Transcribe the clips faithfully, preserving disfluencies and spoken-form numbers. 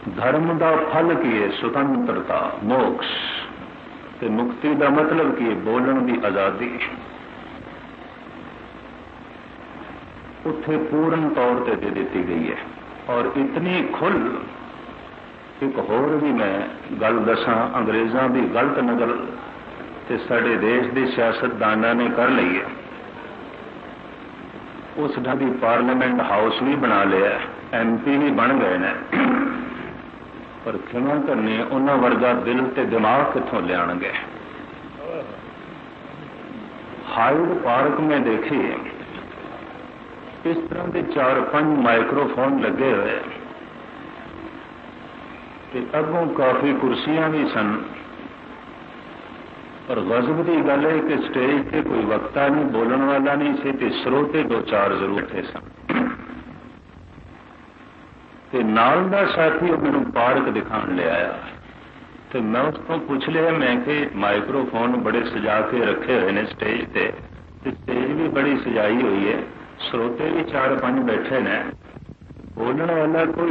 धर्म का फल की है स्वतंत्रता मोक्ष, ते मुक्ति का मतलब की बोलने की आजादी। उत्थे पूर्ण तौर पर दे दी गई है। और इतनी खुल, एक होर भी मैं गल दसा, अंग्रेज़ों की गलत नकल ते साडे देश के सियासतदानों ने कर ली है। उस ढाबी पार्लीमेंट हाउस भी बना लिया, एम पी भी बन गए ने, पर क्षमा करनी उन्होंने वर्गा दिल ते दिमाग कितों लियाणगे। हाइड पार्क में देखी इस तरह के चार पांच माइक्रोफोन लगे हुए, अगों काफी कुर्सियां भी सन, और गजब की गल है कि स्टेज पे कोई वक्ता नहीं, बोलने वाला नहीं सी, ते स्रोते दो चार जरूर थे सन। ते नाल दा साथी मैनू पार्क दिखाने ले आया, तो मैं उसको पूछ लिया, मैं कि माइक्रोफोन बड़े सजा के रखे हुए ने स्टेज पे, स्टेज भी बड़ी सजाई हुई है, स्रोते भी चार पांच बैठे ने, बोलने वाला कोई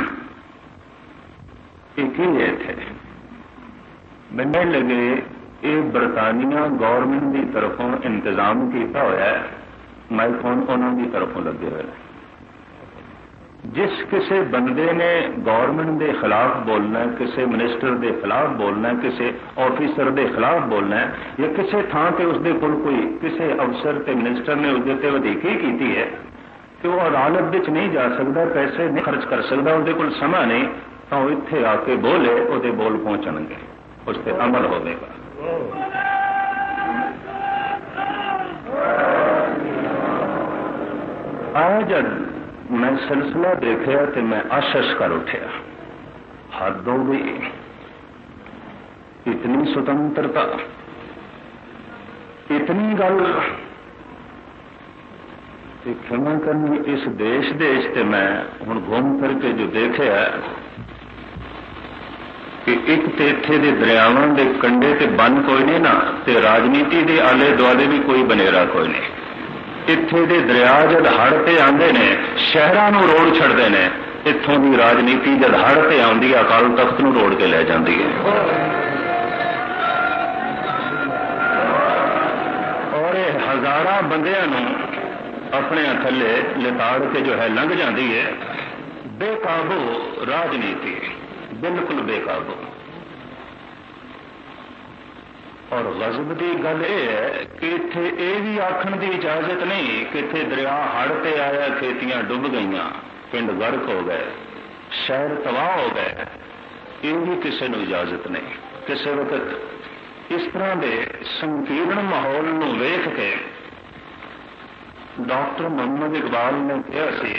एक ही है थे। मैंने लगे ये बरतानिया गौरमेंट की तरफों इंतजाम किया होया है, माइक्रोफोन उन्होंने की तरफों लगे हुए। जिस किसी बंदे ने गौरमेंट के खिलाफ बोलना है, किसी मिनिस्टर के खिलाफ बोलना है, किसी ऑफिसर के खिलाफ बोलना है, या किसी थां पर उसके कोल कोई किसी अफसर ते मिनिस्टर ने उसके उत्ते वधीकी की है कि वह अदालत विच नहीं जा सकता, पैसे नहीं खर्च कर सकता, उसके कोल समा नहीं, तो वह इत्थे आके बोले, वो बोल पहुंचणगे, उस पर अमल होगा। आज जब मैं सिलसिला देखा तो मैं आशश कर उठा, हद हो गई, इतनी स्वतंत्रता, इतनी गल। क्षमा करनी, इस देश देश ते मैं हुण घूम फिर के जो देखा कि एक तो इत्थे दे दरियावां दे कंढे ते बन कोई नहीं ना, ते राजनीति दे आले दुआले भी कोई बनेरा कोई नहीं। इत्थे दे दरिया जद हड़ ते आंदे ने, शहरां नूं रोड़ छड़दे ने, इत्थों दी राजनीति जद हड़ ते आउंदी है, अकाल तख्त नूं रोड़ के लै जांदी है। और ये हजारां बंदियां नूं अपने थल्ले लिताड़ के जो है लंघ जाती है। बेकाबू राजनीति, बिल्कुल बेकाबू। और गजब की गल यह है कि इत्थे ये भी आखण की इजाजत नहीं कि इत्थे दरिया हड़ ते आया, खेतियां डुब गईयां, पिंड गर्क हो गए, शहर तबाह हो गए, ये भी किसी को इजाजत नहीं। किसी वक्त इस तरह के संकीर्ण माहौल को वेख के डॉक्टर मोहम्मद इकबाल ने कहा सी,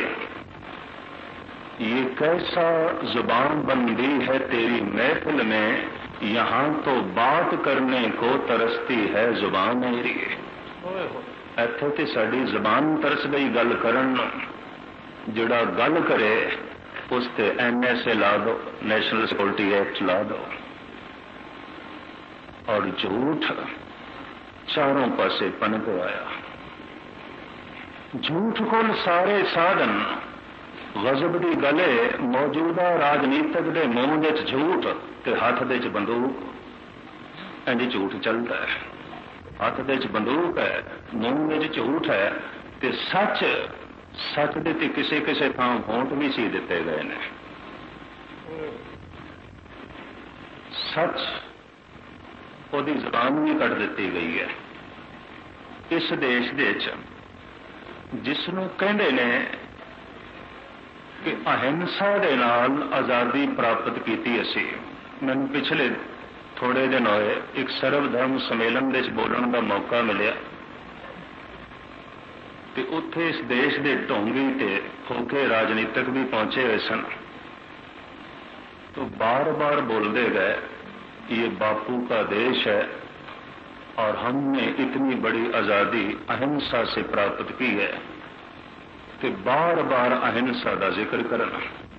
ये कैसा जुबान बंदी है तेरी महफिल में, यहां तो बात करने को तरसती है जुबान मेरी। इत्थे ते साडी जुबान तरस गई गल करन, जिहड़ा गल करे उस ते एन एस ए ला दो, नेशनल सिक्योरिटी एक्ट ला दो, और झूठ चारों पासे पनप आया। झूठ को सारे साधन, गजब की गले मौजूदा राजनीतिक दे मुंह में झूठ ते हाथ दे बंदूक, इंज झूठ चलता है। हाथ दे बंदूक है, मुंह में झूठ है, ते सच सच दे ते किसी किसी थां होंठ भी सी दिते गए ने। सच ओदी जुबान भी कट दी गई है। इस देश दे जिसनों कहते ने कि अहिंसा दे नाल आज़ादी प्राप्त की असी। मैंने पिछले थोड़े दिन होए एक सर्वधर्म सम्मेलन दे बोलने का मौका मिलिया, ते उत्थे इस देश के ढोंगी ते होके राजनीतिक भी पहुंचे हुए सन। तो बार बार बोलते गए, ये बापू का देश है और हमने इतनी बड़ी आज़ादी अहिंसा से प्राप्त की है, तो बार बार अहिंसा का जिक्र करना।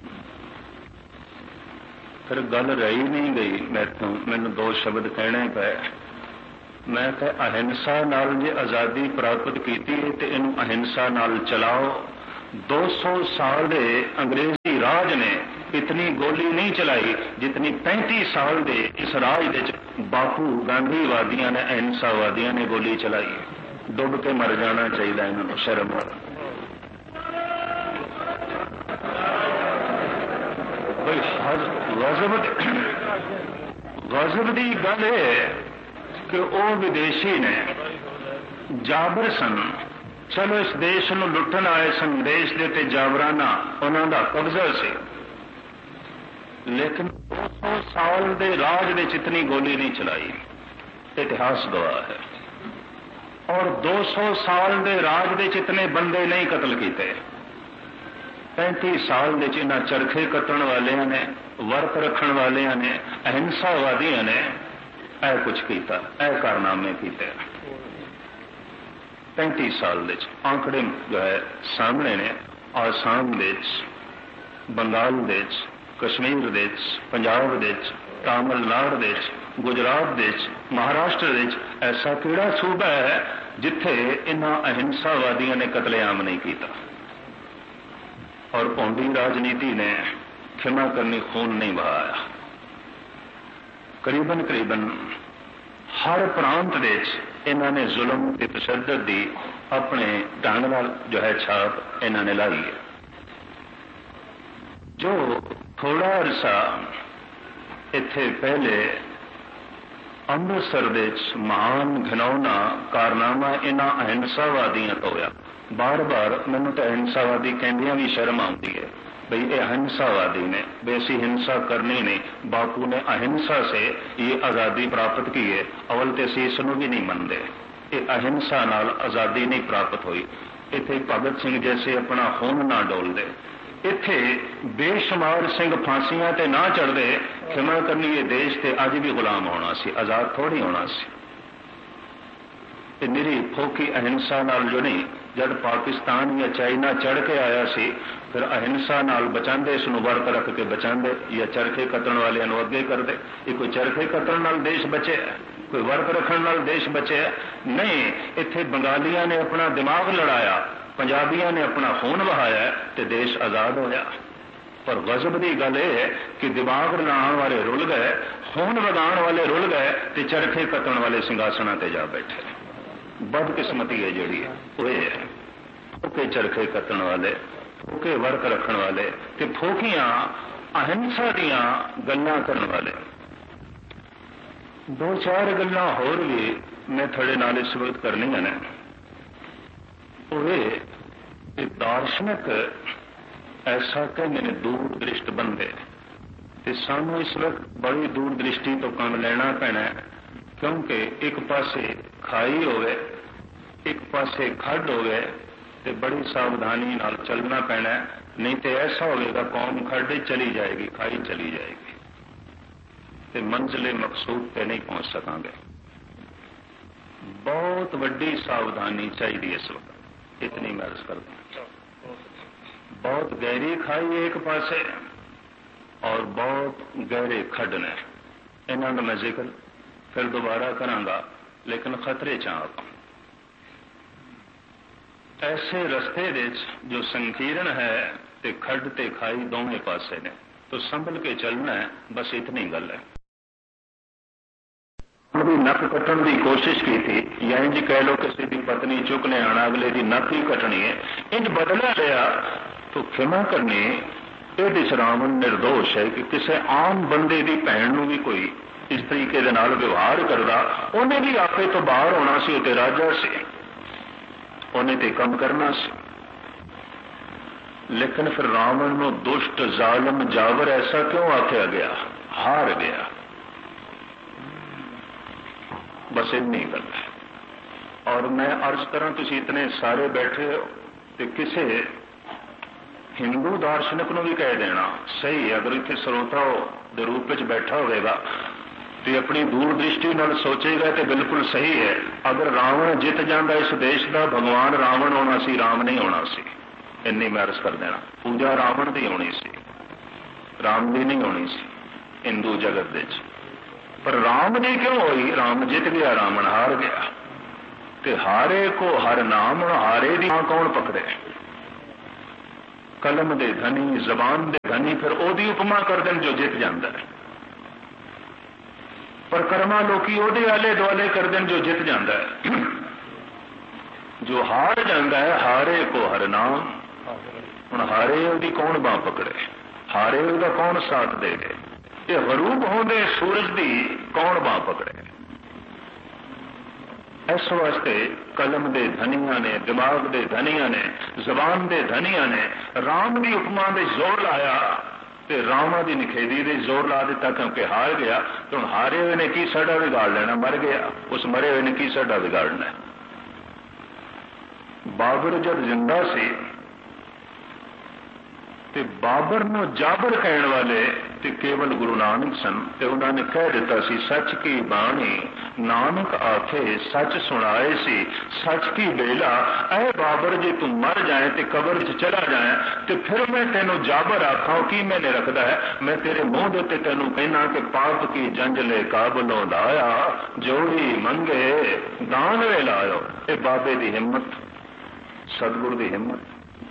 फिर गल रही नहीं गई, मैं तो मैंने दो शब्द कहने पे। मैं कह अहिंसा नाल जे आज़ादी प्राप्त की है तो इनू अहिंसा नाल चलाओ, दो सौ साल दे अंग्रेजी राज ने इतनी गोली नहीं चलाई जितनी पैंतीस साल दे इस राज दे बापू गांधीवादियों ने अहिंसावादियों ने गोली चलाई। डुब के मर जाना चाहिए इन्होंने, शर्म। गजब की गल है कि वह विदेशी ने जाबर सन, चलो इस देश को लुटन आए सन, देश के ते जाबराना उन्हों का कब्जा से, लेकिन दो सौ साल के राज दे इतनी गोली नहीं चलाई, इतिहास गवाह है। और दो सौ साल के राज दे इतने बंदे नहीं कतल किए। पैंतीस साल के इन्ह चरखे कट्टण वाले ने, वर्त रखण वाले ने, अहिंसावादियों ने ऐ कुछ किया, ऐ कारनामे किए। पैंतीस साल दे आंकड़े जो है सामने ने। आसाम दे, बंगाल दे, कश्मीर दे, पंजाब दे, तमिलनाडु दे, गुजरात दे, महाराष्ट्र दे ऐसा किहड़ा सूबा है जिथे इन्हां अहिंसावादियों ने कतलेआम नहीं किया। और पौंडी राजनीति ने क्षमा करनी, खून नहीं बहाया। करीबन करीबन हर प्रांत देश इन्होंने जुल्म ते तशद्दुद दी अपने ढंग नाल जो है छाप इन्होंने लाई है। जो थोड़ा अरसा इत्थे पहले अमृतसर दे महान घिनौना कारनामा इन्हां अहिंसावादियों तो होया। बार बार मैनू तो अहिंसावादी कहंदियां भी शर्म आती है, भाई ये अहिंसावादी ने, वैसी हिंसा करनी नहीं। बापू ने अहिंसा से ये आज़ादी प्राप्त की है। अवल तो असीं इसनूं भी नहीं मनते, ये अहिंसा नाल आज़ादी नहीं प्राप्त हुई। इत्थे भगत सिंह जैसे अपना खून ना डोलते, इत्थे बेशुमार सिंह फांसियां ते ना चढ़ते, क्षमा करनी ये देश ते अज भी गुलाम होना सी, आज़ाद थोड़ी होना सी। निरी फोकी अहिंसा नाल जो नहीं, जब पाकिस्तान या चाइना चढ़ के आया सी, फिर अहिंसा नाल बचाते, इसनूं वर्त रख के बचाते, या चरखे कतण वालियां नूं अगे करते। ये कोई चरखे कतण नाल देश बचे, कोई वर्त रखण नाल देश बचे नहीं। इत्थे बंगालियां ने अपना दिमाग लड़ाया, पंजाबियों ने अपना खून बहाया तो देश आज़ाद होया। पर गजब की गल है कि दिमाग लड़ाने वाले रुल गए, खून वगाण वाले रुल गए, तो चरखे कतण वाले सिंघासनां ते जा बैठे। बदकिस्मती है जी वो है, फोके चरखे कतण वाले, फोके वर्क रखण वाले, ते फोकियां अहिंसा दियां गल्लां करन वाले। दो चार गल्लां होर भी मैं थोड़े नाल इस वक्त करनियां ने। वो दार्शनिक ऐसा कहने ने दूर दृष्ट बंदे, ते सानू इस वक्त बड़ी दूर दृष्टि तो काम लेना पैना है, क्योंकि एक पासे खाई होवे, एक पासे खड्ड होवे, ते बड़ी सावधानी नाल चलना पैना है, नहीं तो ऐसा होगा कौम खड्ड चली जाएगी, खाई चली जाएगी, ते मंजिले मकसूद पे नहीं पहुंच सकांगे। बहुत वड्डी सावधानी चाहिए इस वक्त, इतनी मैं अर्ज करता हूं। बहुत गहरी खाई है एक पासे और बहुत गहरे खड्ड ने, इन्हों का मैं जिक्र फिर दोबारा करांगा, लेकिन खतरे च आप ऐसे रस्ते दे जो संकीर्ण है, ते खड्ड ते खाई दोवें पासे ने, तो संभल के चलना है, बस इतनी गल है। भी नक कट्टण की कोशिश की थी, या इंज कह लो किसी की पत्नी चुकने आना, अगले की नक ही कटनी है, इंज बदला लिया तो क्षमा करनी। ये रावण निर्दोष है कि किसी आम बंदे की भैन नूं भी कोई इस तरीके दे नाल व्यवहार करदा, उन्हें भी आपे तो बाहर होना सी, उते राजा से उन्हें ते कम करना सी। लेकिन फिर रावण नूं दुष्ट जालम जावर ऐसा क्यों आख्या गया? हार गया, बस इतनी गल है। और मैं अर्ज करा, तुसीं इतने सारे बैठे हो, तो किसी हिंदू दार्शनिक नूं भी कह देना सही है, अगर इतने श्रोता दे रूप में बैठा होगा तो अपनी दूर दृष्टि नाल सोचेगा तो बिल्कुल सही है। अगर रावण जित जाता इस देश का, भगवान रावण होना सी, राम नहीं होना सी। इन्नी मैं अर्ज कर देना, पूजा रावण की होनी सी, राम की नहीं होनी सी हिंदू जगत दे। पर राम जी क्यों हुई? राम जित गया, रावण हार गया। ते हारे को हर नाम, हारे दी कौन पकड़े? कलम दे धनी, जबान दे धनी, फिर ओदी उपमा कर देन जो जित जाता है। परकरमा लोकी ओदे आले दुआले कर देन जो जित जाता है। जो हार जाता है, हारे को हर नाम। हुण हारे ओदी कौन बांह पकड़े, हारे ओदा कौन साथ दे गए। ये गरूब होंदे सूरज दी कौन बांह पकड़े। इस वास्ते कलम दे धनिया ने, दिमाग दे धनिया ने, जबान दे धनिया ने राम की उपमा दे जोर लाया ते रामा की निखेधी दे जोर ला दिता, क्योंकि हार गया। तो हुण हारे हुए ने की साडा बिगाड़ लेना, मर गया। उस मरे हुए ने की साडा बिगाड़ना। बाबर जब जिंदा सी ते बाबर नूं जाबर कहण वाले ते केवल गुरु नानक सन। ते उन्होंने कह दिता सी, सच की बाणी नानक आखे सच सुनाए सी, सच की बेला। ऐ बाबर जे तू मर जाए ते कबर च चला जाए ते फिर मैं तेनों जाबर आखा की मैंने रखदा है। मैं तेरे मुंह दे उत्ते तेनों कहना कि पाप की जंजले काबलों लाया, जोड़ी मंगे दान वे लायो। ये बाबे की हिम्मत, सतगुरु की हिम्मत।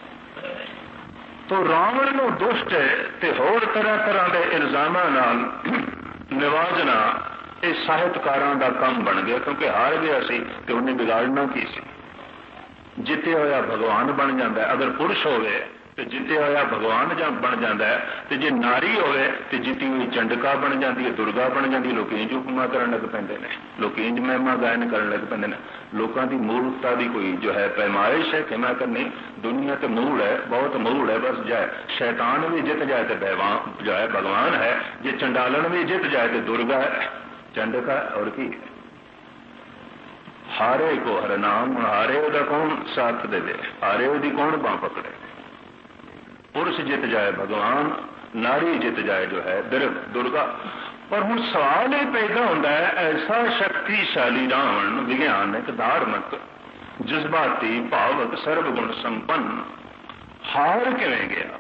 तो रावण नूं दुष्ट ते होर तरह तरह के इल्जामां नाल निवाजना ये साहित्यकारां दा काम बन गया, क्योंकि हार गया सी ते उन्हें बिगाड़ना की सी। जिते होया भगवान बन जाता है। अगर पुरुष होवे तो जिते होया भगवान जां बन जाता है, तो जे नारी होवे तो जिती हुई चंडका बन जाती है, दुर्गा बन जाती है। लोग इंज उपमा करन लग पैंदे ने, लोग इंज महिमा गायन करन लग पैंदे ने। लोगों की मूर्खता की कोई जो है पैमाइश है कि मैं करनी। दुनिया तो मूड है, बहुत मूड है। बस जाए शैतान भी जित जाए तो भगवान जो है भगवान है, जे चंडालन भी जित जाए तो दुर्गा है, चंडका। और की हारे को हर नाम। हारे ओदा कौन साथ दे, हारे ओदी कौन बांह पकड़े। पुरुष जित जाए भगवान, नारी जित जाए जो है दुर्गा। पर हुण सवाल यह पैदा होता है, ऐसा शक्तिशाली रावण विज्ञानक, धार्मिक, जज्बाती, भावक, सर्वगुण संपन्न हार किवें गया।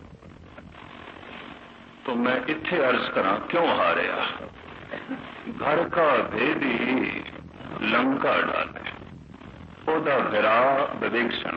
तो मैं इत्थे अर्ज करा, क्यों हारिया। घर का भेदी लंका डाले, ओदा गिरा विवेक्षण,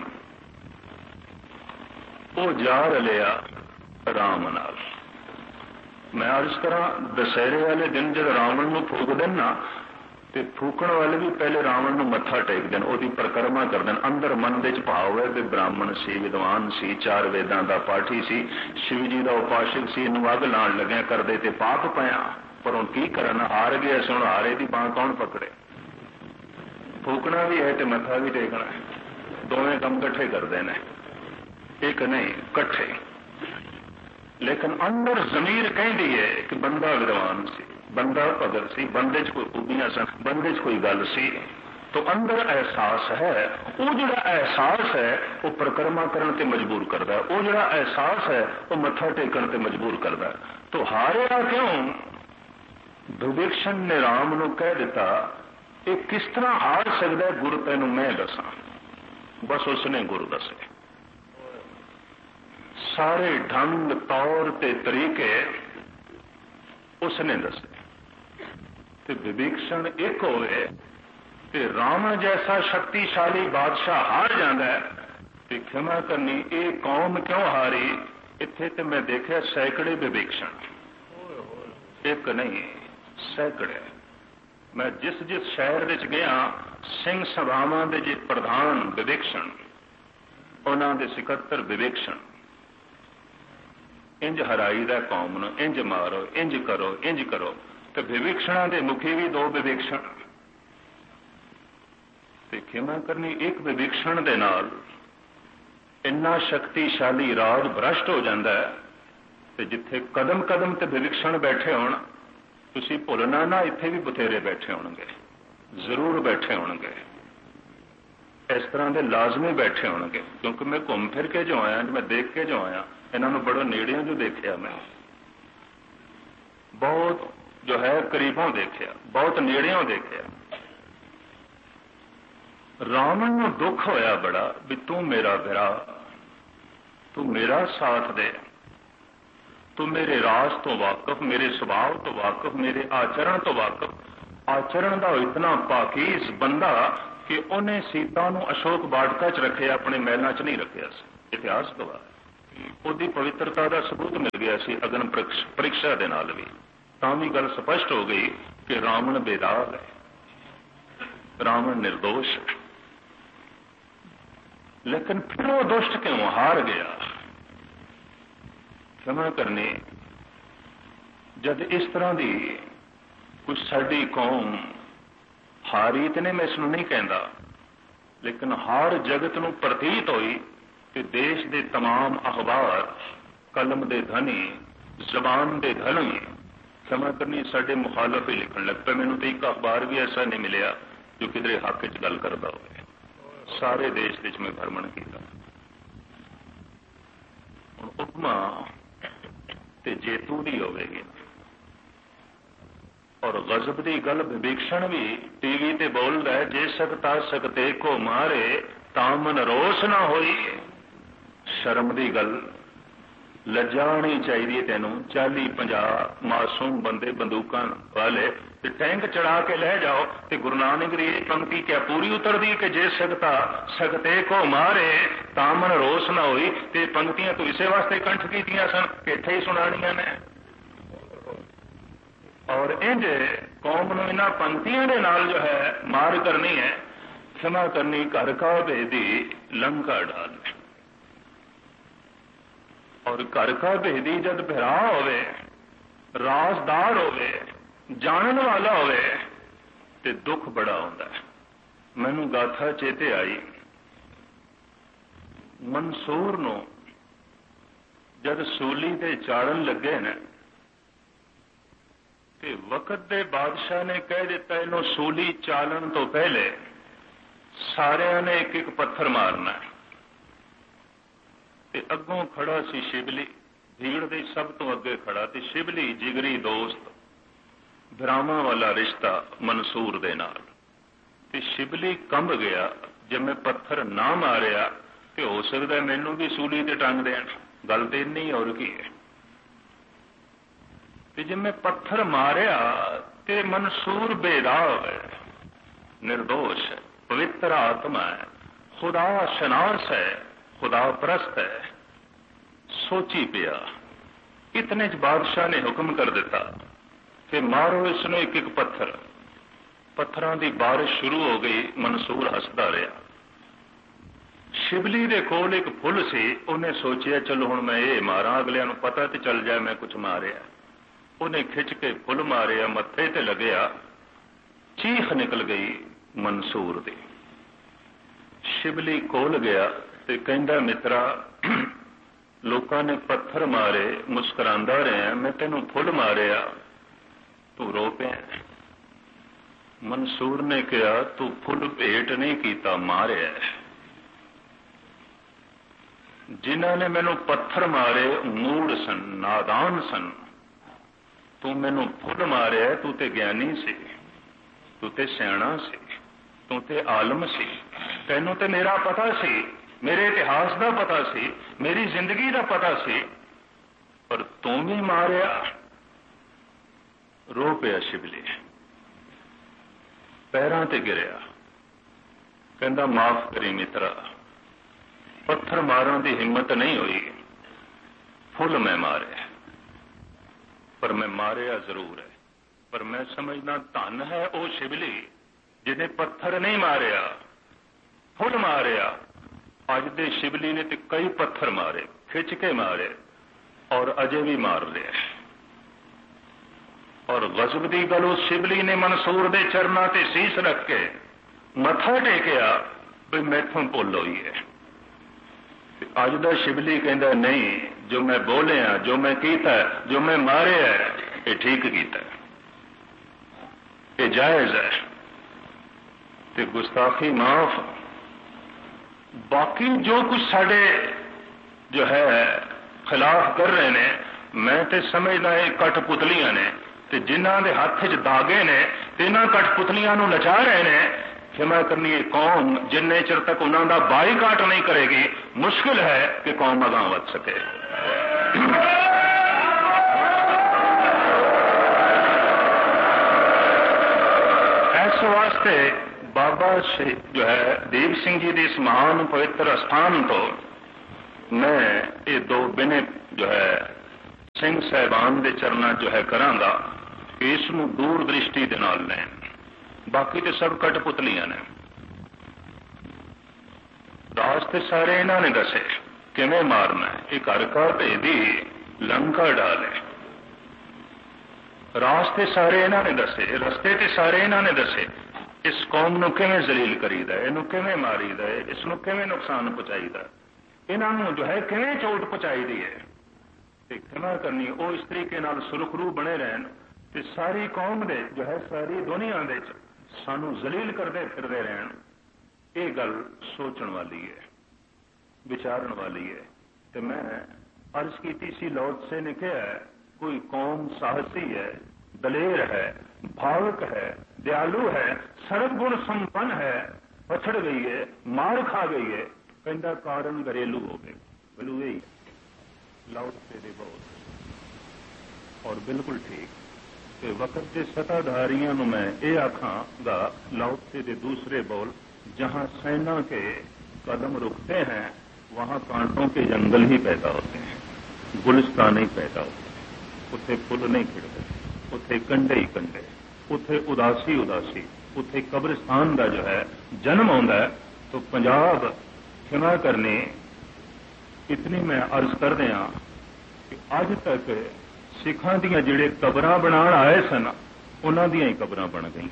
वो जा रलिया राम नाल। मैं अर्ज करा, दशहरे वाले दिन जब रावण नूं फूक देन ना, ते फूकण वाले भी पहले रावण नूं मत्था टेक देन, ओदी परिक्रमा कर देन। अंदर मन दे च भाव है कि ब्राह्मण सी, विद्वान सी, चार वेदां दा पाठी सी, शिव जी दा उपासक सी, इनूं अग लाण लग्या करदे ते पाप पिया। पर हुण की करन, हार गया सी। हुण हारे दी बांह कौन पकड़े। फूकना भी है ते मत्था भी टेकना है, दोवें काम इकट्ठे करदे ने, एक नहीं इकट्ठे। लेकिन अंदर जमीर कहती है कि बंदा विद्वान सी, बंदा भगत सी, बंदे च कोई खूबियां सन, बंदे च कोई गल सी। तो अंदर एहसास है, वो जिहड़ा एहसास है वो परिक्रमा करने ते मजबूर करता है, वो जिहड़ा एहसास है वो मत्था टेकन ते मजबूर करता है। तो हारिया क्यों। विवेक्षण ने राम नूं कह दिता, ये किस तरह हार सकता है। गुरु तैनूं मैं दसा। बस उसने गुरु दसे सारे ढंग तौर ते तरीके उसने दसे। ते विवेक्षण एक होवे ते रावण जैसा शक्तिशाली बादशाह हार जाता है। ते क्षमा करनी, ये कौम क्यों हारी। इत्थे ते मैं देखा सैकड़े विवेक्षण, एक नहीं सैकड़े। मैं जिस जिस शहर विच गया, सिंह सभावां दे जे प्रधान विवेक्षण, उन्हां दे सिकत्तर विवेक्षण। इंज हराई दा कौम नूं, इंज मारो, इंज करो, इंज करो। तो विवेक्षणा दे मुखी भी दो विवेक्षण। ते खिमा करनी, एक विवेक्षण दे नाल इन्ना शक्तिशाली राज भ्रष्ट हो जाता है। ते जिथे कदम कदम ते विवेक्षण बैठे होण, तुसीं भुलना ना, इत्थे भी बथेरे बैठे होणगे, जरूर बैठे होणगे। इस तरह के लाजमी बैठे होणगे, क्योंकि मैं घूम फिर के जो आया, मैं देख के जो आया, इन्होंने बड़ा नेड़ियों जो देखा, मैं बहुत जो है करीबों देखा, बहुत नेड़ियों देखा। रावण नूं दुख होया बड़ा भी तू मेरा विरा, तू मेरा साथ दे, तू मेरे राज तो वाकफ, मेरे स्वभाव तो वाकफ, मेरे आचरण तो वाकफ। आचरण का इतना पाकीज बंदा कि उन्हें सीता नूं अशोक बाटका च रखे, अपने महलों च नहीं रखिया। इतिहास गवाह। ਉਹਦੀ ਪਵਿੱਤਰਤਾ ਦਾ ਸਬੂਤ ਮਿਲ ਗਿਆ ਸੀ ਅਗਨ ਪ੍ਰੀਖਿਆ ਦੇ ਨਾਲ ਵੀ। ਤਾਂ ਵੀ ਗੱਲ ਸਪਸ਼ਟ ਹੋ ਗਈ ਕਿ ਰਾਵਣ ਬੇਦਾਗ ਹੈ, ਰਾਵਣ ਨਿਰਦੋਸ਼ ਹੈ। ਲੇਕਿਨ ਫਿਰ ਉਹ ਦੁਸ਼ਟ ਕਿਉਂ ਹਾਰ ਗਿਆ? क्षमा करनी, जब इस तरह की कुछ साडी कौम हारी तो नहीं, मैं इसनूं नहीं कहता, लेकिन हार जगत नूं प्रतीत हुई कि देश के तमाम अखबार कलम के धनी, जबान के धनी, क्षमा करनी, साडे मुखालफ ही लिखण लग पे। मैनूं तो एक अखबार भी ऐसा नहीं मिलिया जो किधरे हक च गल करता हो। सारे देश विच मैं भ्रमण किया। उपमा ते जेतू दी होवेगी और गजब की गल विवेक्षण भी टीवी ते बोलदा है, जे सकता सकते को मारे तामन रोस ना होई। शर्म की गल, लज्जा होनी चाहिए तेनों। चाली पंजाह मासूम बंदे बंदूकां वाले ते टैंक चढ़ा के ले जाओ तो गुरु नानक की पंक्ति क्या पूरी उतरदी कि जे सकता सकते को मारे तामन रोस ना होई। ते पंक्तियां तो इसे वास्ते कंठ कीतियां सन कि इत्थे ही सुनानियां ने। और इंज कौम नूं इन्हां पंक्तियां दे नाल जो है मार करनी है। क्षमा करनी, घर का भेदी लंका डाल। और घर का भेदी जब भरा होवे, राजदार होवे, जानन वाला होवे ते दुख बड़ा होंदा है। मैनू गाथा चेते आई, मंसूर नूं जद सूली ते चाड़न लगे ने ते वक्त दे बादशाह ने कह दिता इन्हों सूली चालन तो पहले सारिਆਂ ने एक एक पत्थर मारना है। ते अगों खड़ा सी शिबली, भीड़ दे सब तो अगे खड़ा ते शिबली जिगरी दोस्त, भरावां वाला रिश्ता मंसूर दे नाल। ते शिबली कंब गया, जब मैं पत्थर ना मारिया तो हो सकता मैनू भी सूली ते टंग देण। गल तो इन्नी और की है। ते जब मैं पत्थर मारिया तो मंसूर बेदाग है, निर्दोष है, पवित्र आत्मा है, खुदा शनास है, खुदा परस्त है। सोची पिया, इतने च बादशाह ने हुक्म कर दिता कि मारो इसनों एक एक पत्थर। पत्थरों की बारिश शुरू हो गई। मंसूर हसदा रहा। शिबली दे कोल एक फुल सी, उन्हें सोचिया चलो हुण मैं ये मारा, अगलियां नूं पता तो चल जाए मैं कुछ मारिया। उन्हें खिंच के फुल मारिया, मत्थे ते लगया, चीख निकल गई मंसूर दी। शिबली कोल गया ते कहंदा मित्रा, लोगों ने पत्थर मारे, मुस्कुरांदा रहा, मैं तेनों फुल मारिया, तू रो पे। मंसूर ने कहा तू फुल भेट नहीं किया, मारिया। जिन्हों ने मैनू पत्थर मारे मूड सन, नादान सन, तू मैनू फुल मारिया, तू ते ज्ञानी सी, तू ते सियाणा सी, तू ते आलम सी, तैनू ते मेरा पता सी, मेरे इतिहास का पता सी, मेरी जिंदगी का पता सी, पर तू भी मारिया। रो पिया शिबली, पैरों ते गिरिया, कहंदा माफ करी मित्रा, पत्थर मारन की हिम्मत नहीं हुई, फुल मैं मारे, पर मैं मारिया जरूर है। पर मैं समझना धन है वो शिबली जिन्हें पत्थर नहीं मारिया, फुल मारिया। अज दे शिबली ने तो कई पत्थर मारे, खिंच के मारे, और अजे भी मार रहे। और गजब की गल, उस शिबली ने मंसूर दे चरना ते सीस रख के मथा टेकिया भी मैथों भुल हुई है। अज दा शिबली कहता नहीं, जो मैं बोलिया, जो मैं कीता, जो मैं मारे है, ये ठीक कीता, ये जायज है, ते गुस्ताखी माफ। बाकी जो कुछ साडे जो है खिलाफ कर रहे हैं, मैं तो समझदा ये कठपुतलियां ने, ते जिन्हां दे हत्थ च दागे ने, इन्हां कठपुतलियां नूं नचा रहे हैं। क्षमा करनी, ये कौम जिन्ने चिर तक उन्हां दा बाईकाट नहीं करेगी, मुश्किल है कि कौम अगां वध सके। इस वास्ते बाबा जो है दीप सिंह जी के इस महान पवित्र स्थान तो मैं ये दो बिने जो है सिंह साहिबान के चरणों जो है करांगा कि इसनूं दूर दृष्टि दे नाल लैण, बाकी तो सब कठपुतलियां ने। रास्ते सारे इन्हों ने दसे किवें मारना है, एक घर का भेदी लंका डाले। रास्ते सारे इन्हों ने दसे, रस्ते ते सारे इन्हों ने दसे। इस कौम नूं किवें जलील करीदा, इनू किवें मारीदा, इसनूं किवें नुकसान पहुंचाईदा, इन्हों जो है किवें चोट पहुंचाई दी है ते किवें करनी, वो इस तरीके नाल सुरखरू बने रहन ते सारी कौम दे जो है सारी दुनिया दे सानू जलील करते फिरते रहन। ये गल सोचण वाली है, विचारण वाली है। तो मैं अर्ज की सी लौट से ने कहा है, कोई कौम साहसी है, दलेर है, भावुक है, दयालु है, सर्वगुण संपन्न है, पछड़ गई है, मार खा गई है, कहता कारण घरेलू हो गए। घरेलू यही लौट से दे बहुत और बिल्कुल ठीक कि वक्त के सत्ताधारियों में मैं ये आखांगा लौट से दे दूसरे बोल, जहां सेना के कदम रुकते हैं वहां कांटों के जंगल ही पैदा होते हैं, गुलिस्तान नहीं पैदा होते, उथे फुल नहीं खिड़ते, उथे कंडे ही कंडे, उथे उदासी उदासी, उथे कब्रिस्तान का जो है जन्म आता है। तो पंजाब क्षमा करने इतनी मैं अर्ज कर दिया कि अज तक सिखां दियां जिहड़े कबरां बनाण आए सन उन्हां दियां ही कबरां बन गई।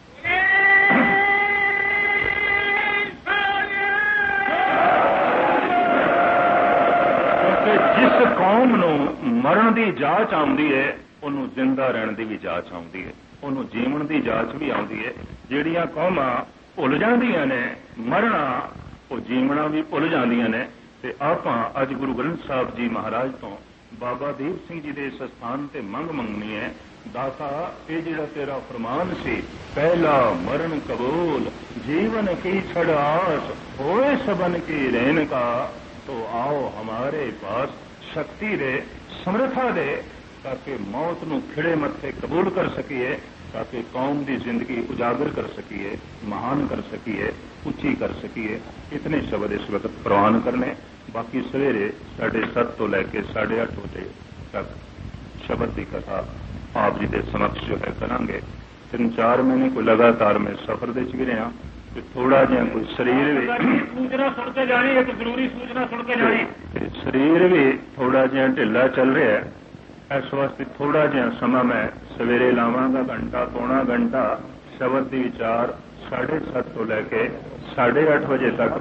जिस कौम नूं मरण की जांच आउंदी है उन्होंने जिंदा रहने की भी जांच आउंदी है, उन्होंने जीवन की जांच भी आउंदी है। जिहड़ियां कौमां भुल जांदियां ने मरना, वो जीवना भी भुल जांदियां ने। ते आपां अज गुरु ग्रंथ साहब जी महाराज तो बाबा दीप सिंह जी के इस स्थान ते मंग मंगनी है, दाता ये जिहड़ा तेरा फरमान सी, पहला मरण कबूल जीवन की छड़ आस होए सबन की रेन का, तो आओ हमारे पास शक्ति दे, समर्था दे, ताकि मौत नूं खिड़े मत्थे कबूल कर सकीए, ताकि कौम की जिंदगी उजागर कर सकीए, महान कर सकीए, उच्ची कर सकीए। इतने शब्द इस वक्त प्रवान करने, बाकी सवेरे साढ़े सत्त तो लैके साढ़े अठ बजे तक शब्द की कथा आप जी के समक्ष जो है करांगे। तीन चार महीने कोई लगातार मैं सफर दे च रहा, थोड़ा जिहा कोई शरीर भी सूचना सुन के जानी, एक जरूरी सूचना सुन के जानी, शरीर भी थोड़ा जिहा ढिला चल रहा है। इस वास्ते थोड़ा जिहा समा मैं सवेरे लावांगा, घंटा पौना घंटा शब्द की विचार साढ़े सत्त तो लैके साढ़े अठ बजे तक।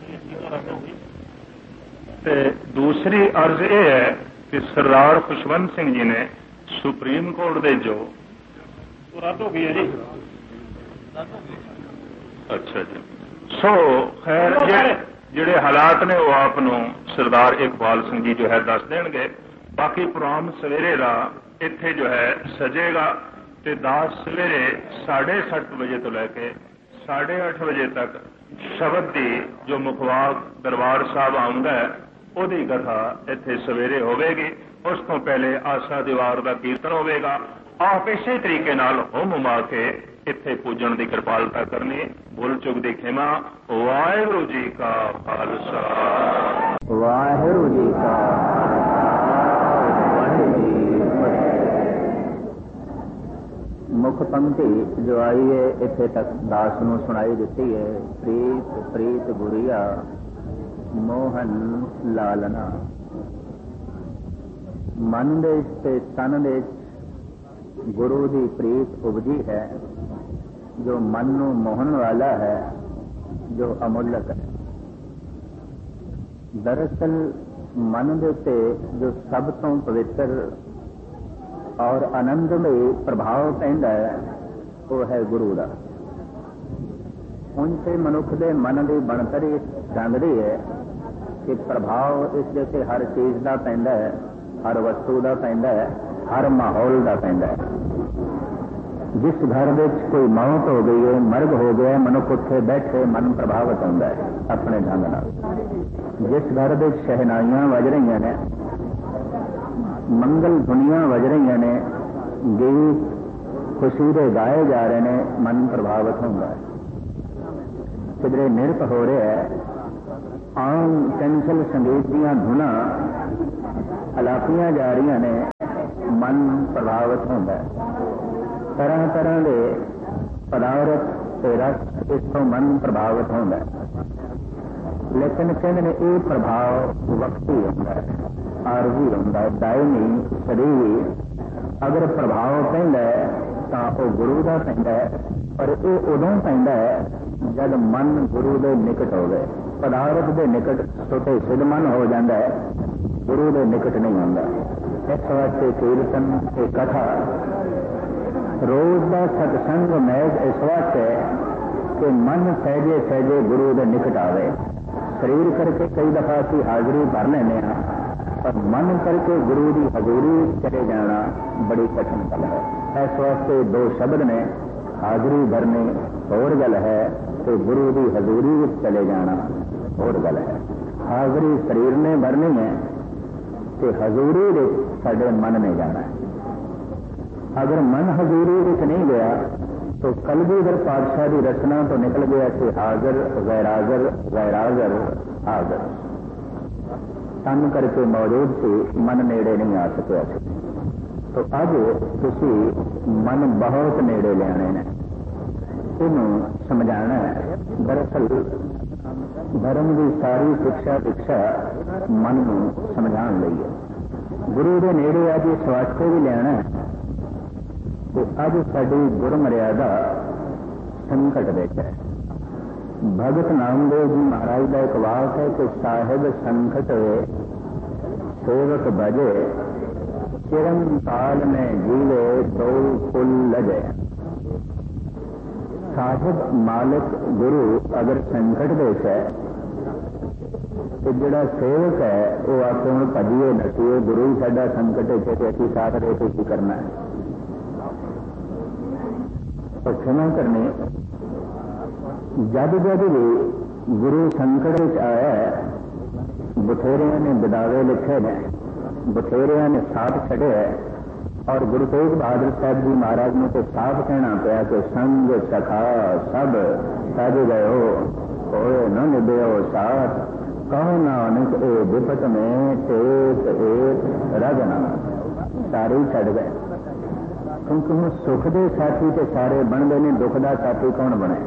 ते दूसरी अर्ज यह है कि सरदार खुशवंत सिंह जी ने सुप्रीम कोर्ट दे जो रद्द हो गई है जी। अच्छा जी, सो खैर जिहड़े हालात ने वो आप सरदार इकबाल सिंह जी जो है दस देंगे। बाकी प्रोग्राम सवेरे का इत्थे जो है सजेगा ते दस सवेरे साढ़े सत्त बजे तो लैके साढ़े अठ बजे तक शब्द की जो मुखवाक दरबार साहब आउंदा है उहदी कथा इत्थे सवेरे होवेगी। उस तो पहले आशा दीवार का कीर्तन होवेगा। आप इसे तरीके नाल हुम हुमा के इत्थे पूजन की कृपालता करनी, भुल चुक दी खिमा। वाहिगुरू जी का खालसा, वाहिगुरू जी का मुख पंक्ति जो आई है इत्थे तक दास नूं सुनाई दिती है। प्रीत प्रीत गुरिया मोहन लालना, मन दे ते तन दे गुरु की प्रीत उपजी है, जो मन नूं मोहन वाला है, जो अमुल्यक है। दरअसल मन दे ते जो सब तो पवित्र और आनंदमय प्रभाव पैंदा है वो है गुरु का। उनसे मनुख के मन की बनतरी रंगदी है कि प्रभाव इस जैसे हर चीज का पैंदा है, हर वस्तु का पैंदा है, हर माहौल का पैंदा है। जिस घर में कोई मौत हो गई है, मर्ग हो गया, मनुख उत्थे बैठे मन प्रभावित होता है अपने ढंग नाल। जिस घर में शहनाइयां वज रही ने, मंगल धुनियां वज रही ने, गीत खुशी दे गाए जा रहे हैं, मन प्रभावित होता है। किधरे निरप हो रहा है, आम कैंसल संगीत दियां धुना अलापियां जा रही ने, मन प्रभावित होता है। तरह तरह के पदार्थ ते रस इस तो मन प्रभावित होता है, लेकिन कहते ने यह प्रभाव वक्ती होता है, आरजी होता है, दायमी शरीर। अगर प्रभाव पैंदा है तो वह गुरु का पैंदा है, पर यह उदों पैंदा है जब मन गुरु के निकट हो गए। पदार्थ के निकट छोटे सिद्ध मन हो जाता है, गुरु के निकट नहीं होता। इस वास्ते कीर्तन ये कथा रोज का सत्संग मैज इस वास्ते कि मन सहजे सहजे गुरु के निकट आवे। शरीर करके कई दफा असं हाजरी भर लेने, पर मन करके गुरु की हजूरी चले जाना बड़ी कठिन गल है। इस वास्ते दो शब्द ने, हाजरी भरनी होर गल है, तो गुरु की हजूरी चले जाना होर गल है। हाजरी शरीर ने भरनी है, तो हजूरी साडे मन ने जाना है। अगर मन हजूरी विच नहीं गया तो कलगीधर पातशाह की रचना तो निकल गया कि हाजर गैराजर गैराजर हाजर। तन करके मौजूद से मन नेड़े नहीं आ सकिया। तो अज तुसी मन बहुत नेड़े लियाने ने, इनू समझाना है। दरअसल धर्म की सारी शिक्षा शिक्षा मन को समझाने लई है। गुरु के नेड़े अज इस वास्ते भी लियाना है कि अज साडी गुरु मर्यादा संकट विच है। भगत नामदेव जी महाराज का एक वाक है कि साहिब संकट सेवक बजे, चिरंकाल में जीवे दो कुल लजे। साहिब मालिक गुरु अगर संकट विच है तो जिहड़ा सेवक है वो आके हुण भजिए नसीए, गुरु ही साडा संकट है कि असीं साथ रह के की करना है। तो क्षमा करनी, जब जब भी गुरु संकट में आया है, बथेरिया ने बिदावे लिखे ने, बथेरिया ने साथ छड़े है, और गुरु तेग बहादुर साहब जी महाराज ने तो साफ कहना पाया कि संग सखा सब सज गयो, कोई न निभ्यो साथ, कहो नानक ए विपत में टेक एक रगना। सारे छड़ गए, क्योंकि हम सुख के साथी तो सारे बनते हैं, दुख का साथी कौन बने?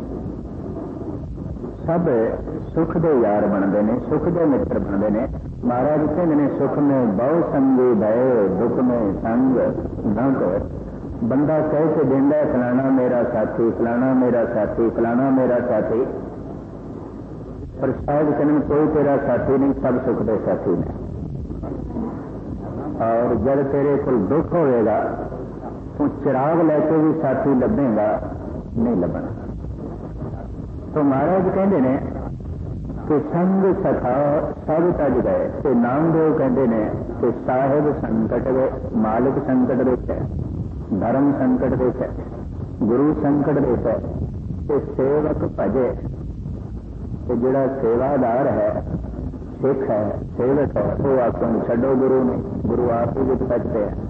सब सुख के यार बनते हैं, सुख के मित्र बनते हैं। महाराज कहते हैं सुख में बहु संगी भय, दुख में संग न कर। बंदा कह के देंदा है फलाना मेरा साथी, फलाना मेरा साथी, फलाना मेरा साथी, पर शायद कहने कोई तेरा साथी नहीं, सब सुख के साथी ने। और जब तेरे को दुख होगा तो चिराग लैके भी साथी लभेगा नहीं लभना। तो महाराज कहते हैं कि संग सखा सब तज गए, तो नामदेव कहते हैं कि साहिब संकट वे, मालिक संकट विच है, धर्म संकट विच है, गुरु संकट विच है, तो सेवक भजे। तो जिहड़ा सेवादार है, सिख है, सेवक है, वो आखो छड्डो गुरु ने, गुरु आप ही विच सचते हैं।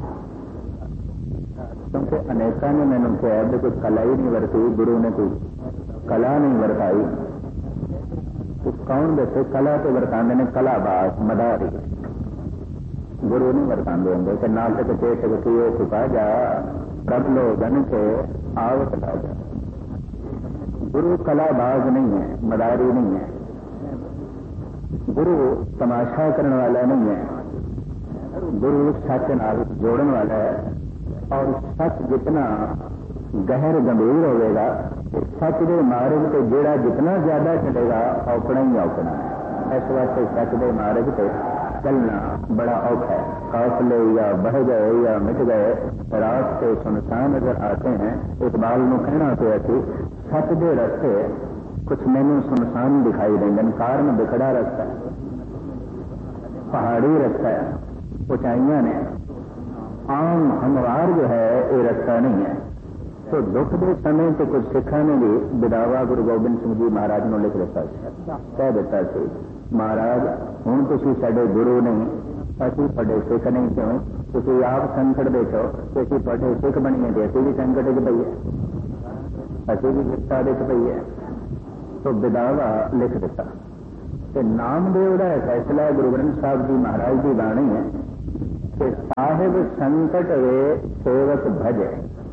क्योंकि अनेका ने मैंने कहा कि कोई कला ही नहीं वरती, गुरु ने कोई कला नहीं वरताई, तो कौन दसे कला तो वरतांदे ने कलाबाज मदारी, गुरु नहीं वरतांदे होंगे कि नाटक चेतक किए चुका जा प्रभ लोगन के आवत लाजा। गुरु कलाबाज नहीं है, मदारी नहीं है, गुरु तमाशा करने वाला नहीं है, गुरु सच नाल जोड़न वाला है। और सच जितना गहर गंभीर होगा, सच के मार्ग से जेड़ा जितना ज्यादा चलेगा औकड़ा ही औकड़ा है। इस वास्ते सच के मार्ग से चलना बड़ा औखा है। काफले या बह गए या मिट गए, रास्ते सुनसान नजर आते हैं। इकबाल को कहना पिया कि सच के रस्ते कुछ मैनू सुनसान दिखाई देंगे, कारण बिखड़ा रास्ता है, पहाड़ी रास्ता है, ऊंचाइयां ने, आम हमवार जो है ये रास्ता नहीं है। तो दुख के समय तो कुछ सिखा ने भी बिदावा गुरु गोबिंद सिंह जी महाराज ने लिख दिता, कह दिता सी महाराज हुण तुसीं साडे गुरु नहीं, असीं तुहाडे सिख नहीं, क्यों तुसीं आप संकट दे छो कि असीं तुहाडे सिख बणीए ते असीं भी संकट च पईए, असीं भी विपता दे च पईए। तो बिदावा लिख दिता ਤੇ ਨਾਮਦੇਵ ਦਾ फैसला है गुरु ग्रंथ साहब जी महाराज की बाणी है कि साहिब संकट वे सेवक भज।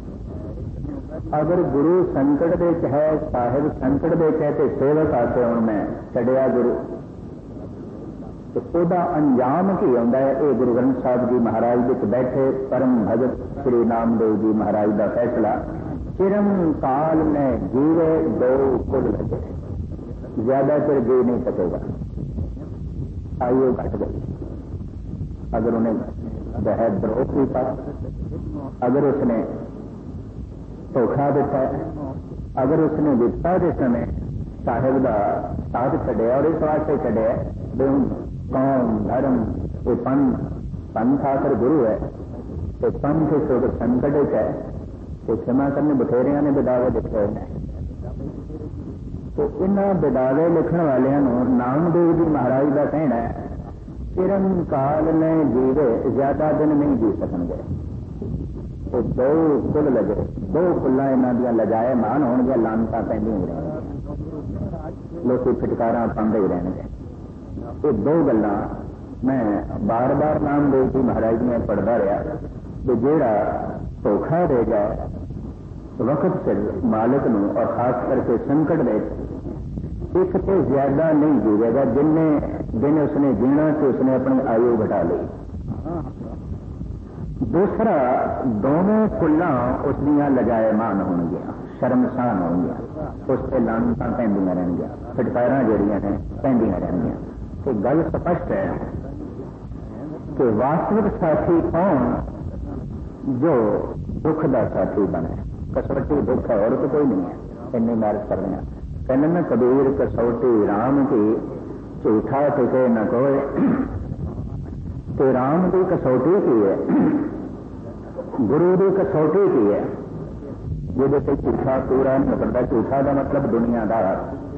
अगर गुरु संकट दे है साहिब संकट दे कहते सेवक आके हूं मैं छड़िया गुरु तो उसका अंजाम की आता है। ये गुरु ग्रंथ साहब जी महाराज विच बैठे परम भगत श्री नामदेव जी महाराज का फैसला। चिरम काल में जीवे दो कुल लगे, ज्यादा चिर जी नहीं सकेगा, आयु घट गई। अगर उन्हें वह द्रोह किया, अगर उसने धोखा दिता, अगर उसने विपता के समय साहिब का साथ छड़िया और इस वास्ते छड़िया भी कौम धर्म ये पंथ पंथ आकर गुरु है तो पंथ सुख संकट है तो क्षमा करने बथेरिया ने बिदावे लिखे हैं। तो इन्होंने बिदावे लिखने वाले नामदेव जी महाराज का कहना है चिरम काल में जीवे ज्यादा दिन नहीं जी सकेंगे। तो दो कुल लगे, दो कुल्ला इन्हों लजाए मान होंगे, लानता पैंदियां रहेंगे, लोग फिटकारा पाते ही रहेंगे। ये दो गल्लां मैं बार बार नामदेव जी महाराज ने पढ़ता रहा कि जेड़ा धोखा दे जाए वक्त सिर मालिक नूं और खास करके संकट में एक तो ज्यादा नहीं जीवेगा जिन्ने दिन उसने जीना तो उसने अपनी आयु घटा ली। दूसरा दोनों कुल्लां उसदियां लजायमान होणगियां, शर्मसान होणगियां, उस पर लानतां पैंदियां रहणगियां, फटकारां जिहड़ियां ने पैंदियां रहणगियां। तो गल स्पष्ट है कि वास्तविक साथी कौन जो दुख का साथी बने। कसौटी दुख है और तो कोई नहीं है। इन्नी मैरिज कर रहे हैं कहने में कबीर कसौटी राम की झूठा टिके न कोई। तो राम की कसौटी की है, गुरु की कसौटी की है, जिहदे ते झूठा पूरा नहीं करता। झूठा का मतलब दुनियादार।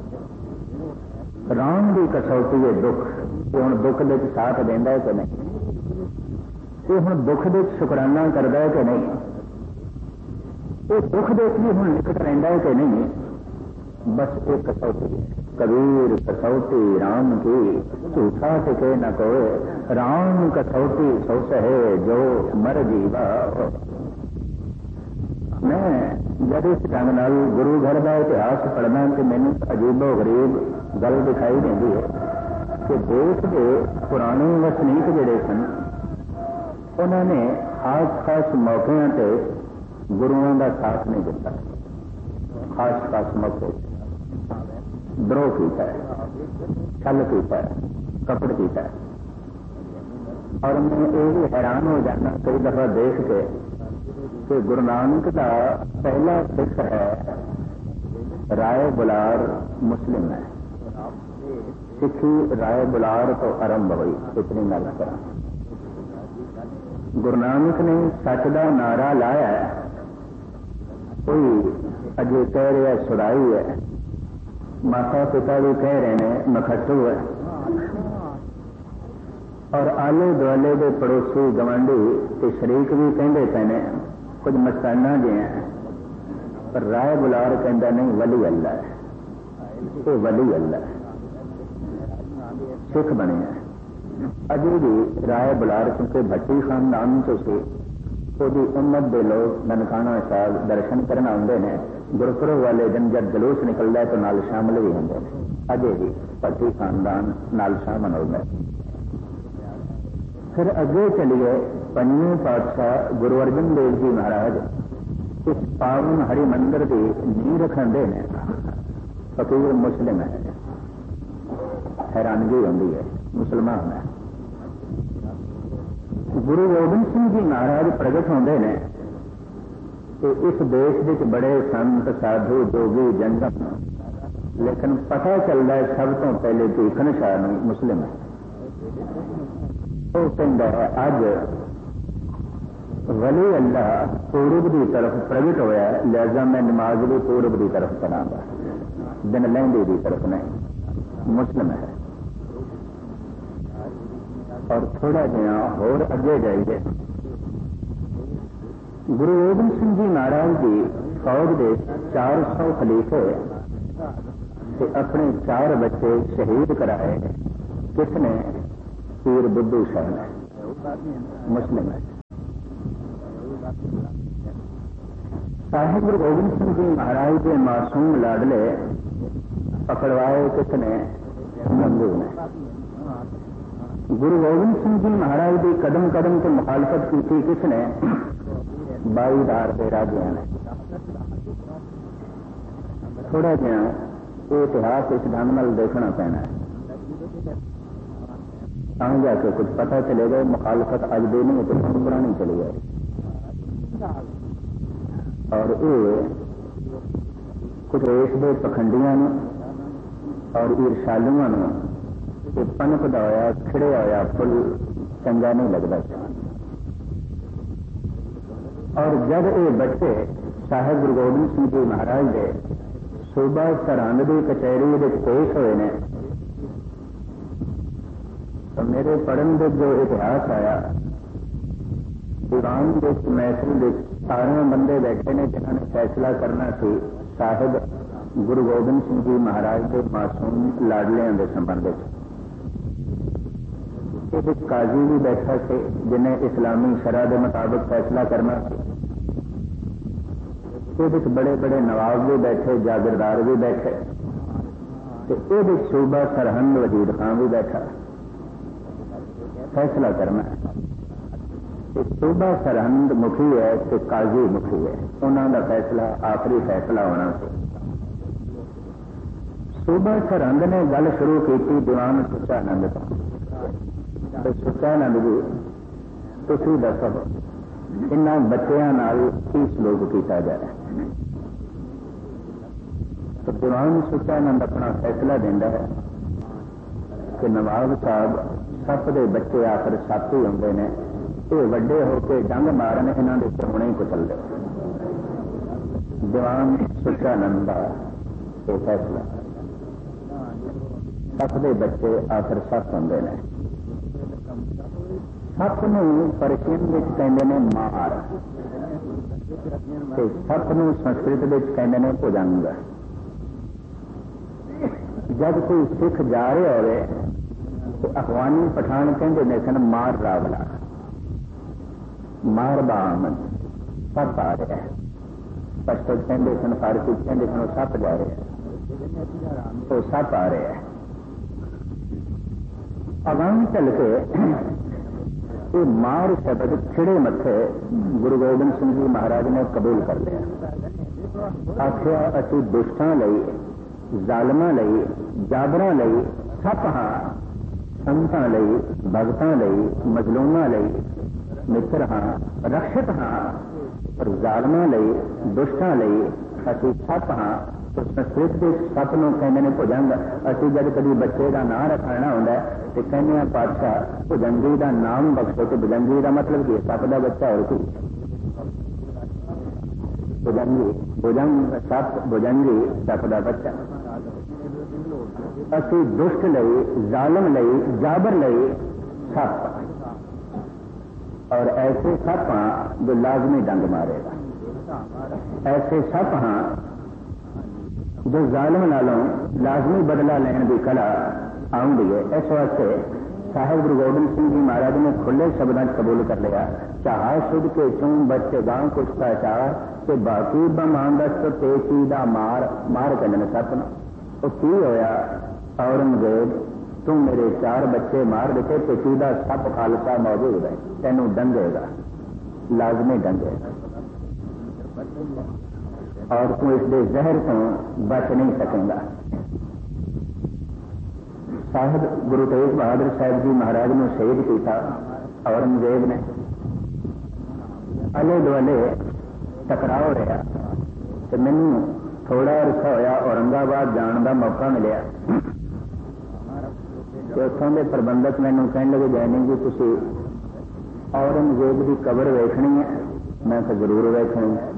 राम की कसौटी है दुख कि हुण दुख दे साथ देंदा है कि नहीं, ये हुण दुख दे शुकराना करता है कि नहीं, ये दुख दे भी हुण निकट रहिंदा है कि नहीं। बस एक कसौटी है कबीर कसौटी राम की झूठा टिके न कोई। राम कसौटी सो सहे जो मर जीवा। मैं जब इस ढंग नाल गुरु घर का इतिहास पढ़ना कि मैंने अजीबो गरीब गल दिखाई देती है कि देश के पुराने वसनीक जिहड़े सन उन्होंने खास खास मौकों पर गुरुओं का साथ नहीं दिता। खास खास मौके द्रोह किया है, छल किया है, कपट किया है। और मैं ये भी हैरान हो जाना कई दफा देख के कि गुरु नानक का पहला सिख है राय बुलार मुस्लिम है। सिखी राय बुलार तो आरंभ हुई। इतनी गल करा गुरु नानक ने सच का नारा लाया, कोई अजे कह रहा सुराई है, माता पिता भी कह रहे हैं मखट्टू है, और आले दुआले के पड़ोसी गवांढी ते शरीक भी कहते पे ने कुछ मस्ताना जे हैं, पर राय बुलार कहता नहीं वली अल्लाह है, ये वली अल्लाह है, सिख बने हैं। अजे भी राय बुलार क्योंकि भट्टी खानदान तो से ਉਹਦੀ उम्मत के लोग ननकाना साहब दर्शन करना आते हैं। गुरपुरब वाले दिन जब जलूस निकलता है तो नाल शामिल भी होंगे। अजे भी भट्टी खानदान नाल शामिल होता है। फिर अगे चलिए पंजवें पातशाह गुरु अर्जन देव जी महाराज इस पावन हरि मंदिर की नींह रखते हैं। फकीर मुस्लिम है, हैरानगी होती है, मुसलमान है। गुरु गोबिंद सिंह जी महाराज प्रगट होते हैं तो इस देश के बड़े संत साधु जोगी जनम, लेकिन पता चलता है सब तो पहले भीखन शाह मुस्लिम है। वो कहता है अज वली अल्लाह पूरब की तरफ प्रगट होया, लिहाजा मैं नमाज भी पूरब की तरफ करांगा, दिन लहंदी की तरफ नहीं। मुस्लिम है। और थोड़ा जहा होर अगे जाइए, गुरु गोबिंद सिंह जी महाराज की फौज के चार सौ खलीफे ते अपने चार बच्चे शहीद कराए। किसने? पीर बुद्धू शाह ने, मुस्लिम है। साहिब गुरु गोबिंद सिंह जी महाराज के मासूम लाडले पकड़वाए किसने? गंगू ने। गुरु गोबिंद सिंह जी महाराज की कदम कदम से मुखालफत की थी किसने? बाईदार के राजिया ने। थोड़ा जिहा ये इतिहास इस ढंग नाल देखना पैना है, आगे जाके कुछ पता चलेगा। मुखालफत अज दे नहीं तो पुरानी चली जाए। और ये कुछ देश के पखंडियां और ईर्षालुओं ये पनपदा होया खिड़िया होया फुल चंगा नहीं लगता। और जब ये बच्चे साहिब गुरु गोबिंद सिंह जी महाराज के सूबा सरहंद की कचहरी पेश हुए ने, तो मेरे पढ़न के जो इतिहास आया, दीवान के महफिल के सारे बंदे बैठे ने जिन्होंने फैसला करना सी साहिब गुरु गोबिंद सिंह जी महाराज के मासूम लाडलियां के संबंध। एक काजी भी बैठा से जिन्हें इस्लामी शरह के मुताबिक फैसला करना सी। ये बड़े बड़े नवाब भी बैठे, जागीरदार भी बैठे, तो ये सूबा सरहंद वजीर खान भी बैठा फैसला करना है। सूबा सरहंद मुखी है तो काजी मुखी है, उन्होंने फैसला आखिरी फैसला होना चाहिए। सूबा सरहंद ने गल शुरू की दीवान सुचानंद तो सुचानंद जी तुसी दसो इन्होंने बच्चों नाल की सलूक किया जाए। तो दीवान सुचानंद अपना फैसला देता है कि नवाब साहब सप के बच्चे आखिर सप ही होंगे ने, ये वड्डे होकर डंग मारन, इन्हों के होने ही कुचल दे। दीवान सुचानंद का यह फैसला, सप के बच्चे आखिर सप होंगे ने। सप नूं परशियन विच कहंदे ने मार, ते सप नूं संस्कृत विच कहंदे ने भुजंग। जब कोई सिख जा रहे होवे तो अफगानी पठान कहते ने सन मार रावला, मार बामन, सप आ रहा है। पश्तो कहते सन, फारसी कहते सन सप जा रहे हैं, तो सप आ रहे हैं। अगां चल के ये मार शब्द खिड़े मथे गुरु गोबिंद सिंह जी महाराज ने कबूल कर लिया। आखिया असी दुष्टां लई, जालमां लई, जाबरां लई सप हां, संतां लई, भगतां लई, मजलूमां लई मित्र हां, रक्षक हां, और जालमां लई, दुष्टां लई असी सप हां। तो संस्कृत के सप नूं कहंदे ने भुजंग। असी जब कभी बच्चे का नाम रखना होंदा है तो कहने हैं पातशाह भुजंगी का नाम बख्शो। तो भुजंगी का मतलब की सप का बच्चा और कोई भुजंगी, भुजंग सप, भुजंगी सप का बच्चा। असी दुष्ट लई, जालम लई, जाबर लई सप, और ऐसे सप हां जो लाजमी डंग मारेगा। ऐसे सप हां जो जालिम नालों लाजमी बदला लेने की कला आउंदी है। इस वास्ते साहिब गुरु गोबिंद सिंह जी महाराज ने खुले शब्दों कबूल कर लिया। चाह शुद्ध के चूं बच्चे गांव कुछ का चाह के बाकी बमांदस्त तेजी दा मार मार कहने सपन। तो की होया औरंगजेब, तू मेरे चार बच्चे मार देते, तेजी दा सप खालसा मौजूद है, तेनू डंगेगा, लाजमी डंगेगा, और तू इस दे जहर तो बच नहीं सकेगा। साहिब गुरु तेग बहादुर साहब जी महाराज ने शहीद किया औरंगजेब ने। अले दुआले टकराव रहा तो मैनू थोड़ा अरसा होया औरंगाबाद जाने का मौका मिलिया। तो उत्थों के प्रबंधक मैनू कहने लगे, जैनी जी तुसी औरंगजेब की कबर वेखनी है? मैं तो जरूर वेखनी है।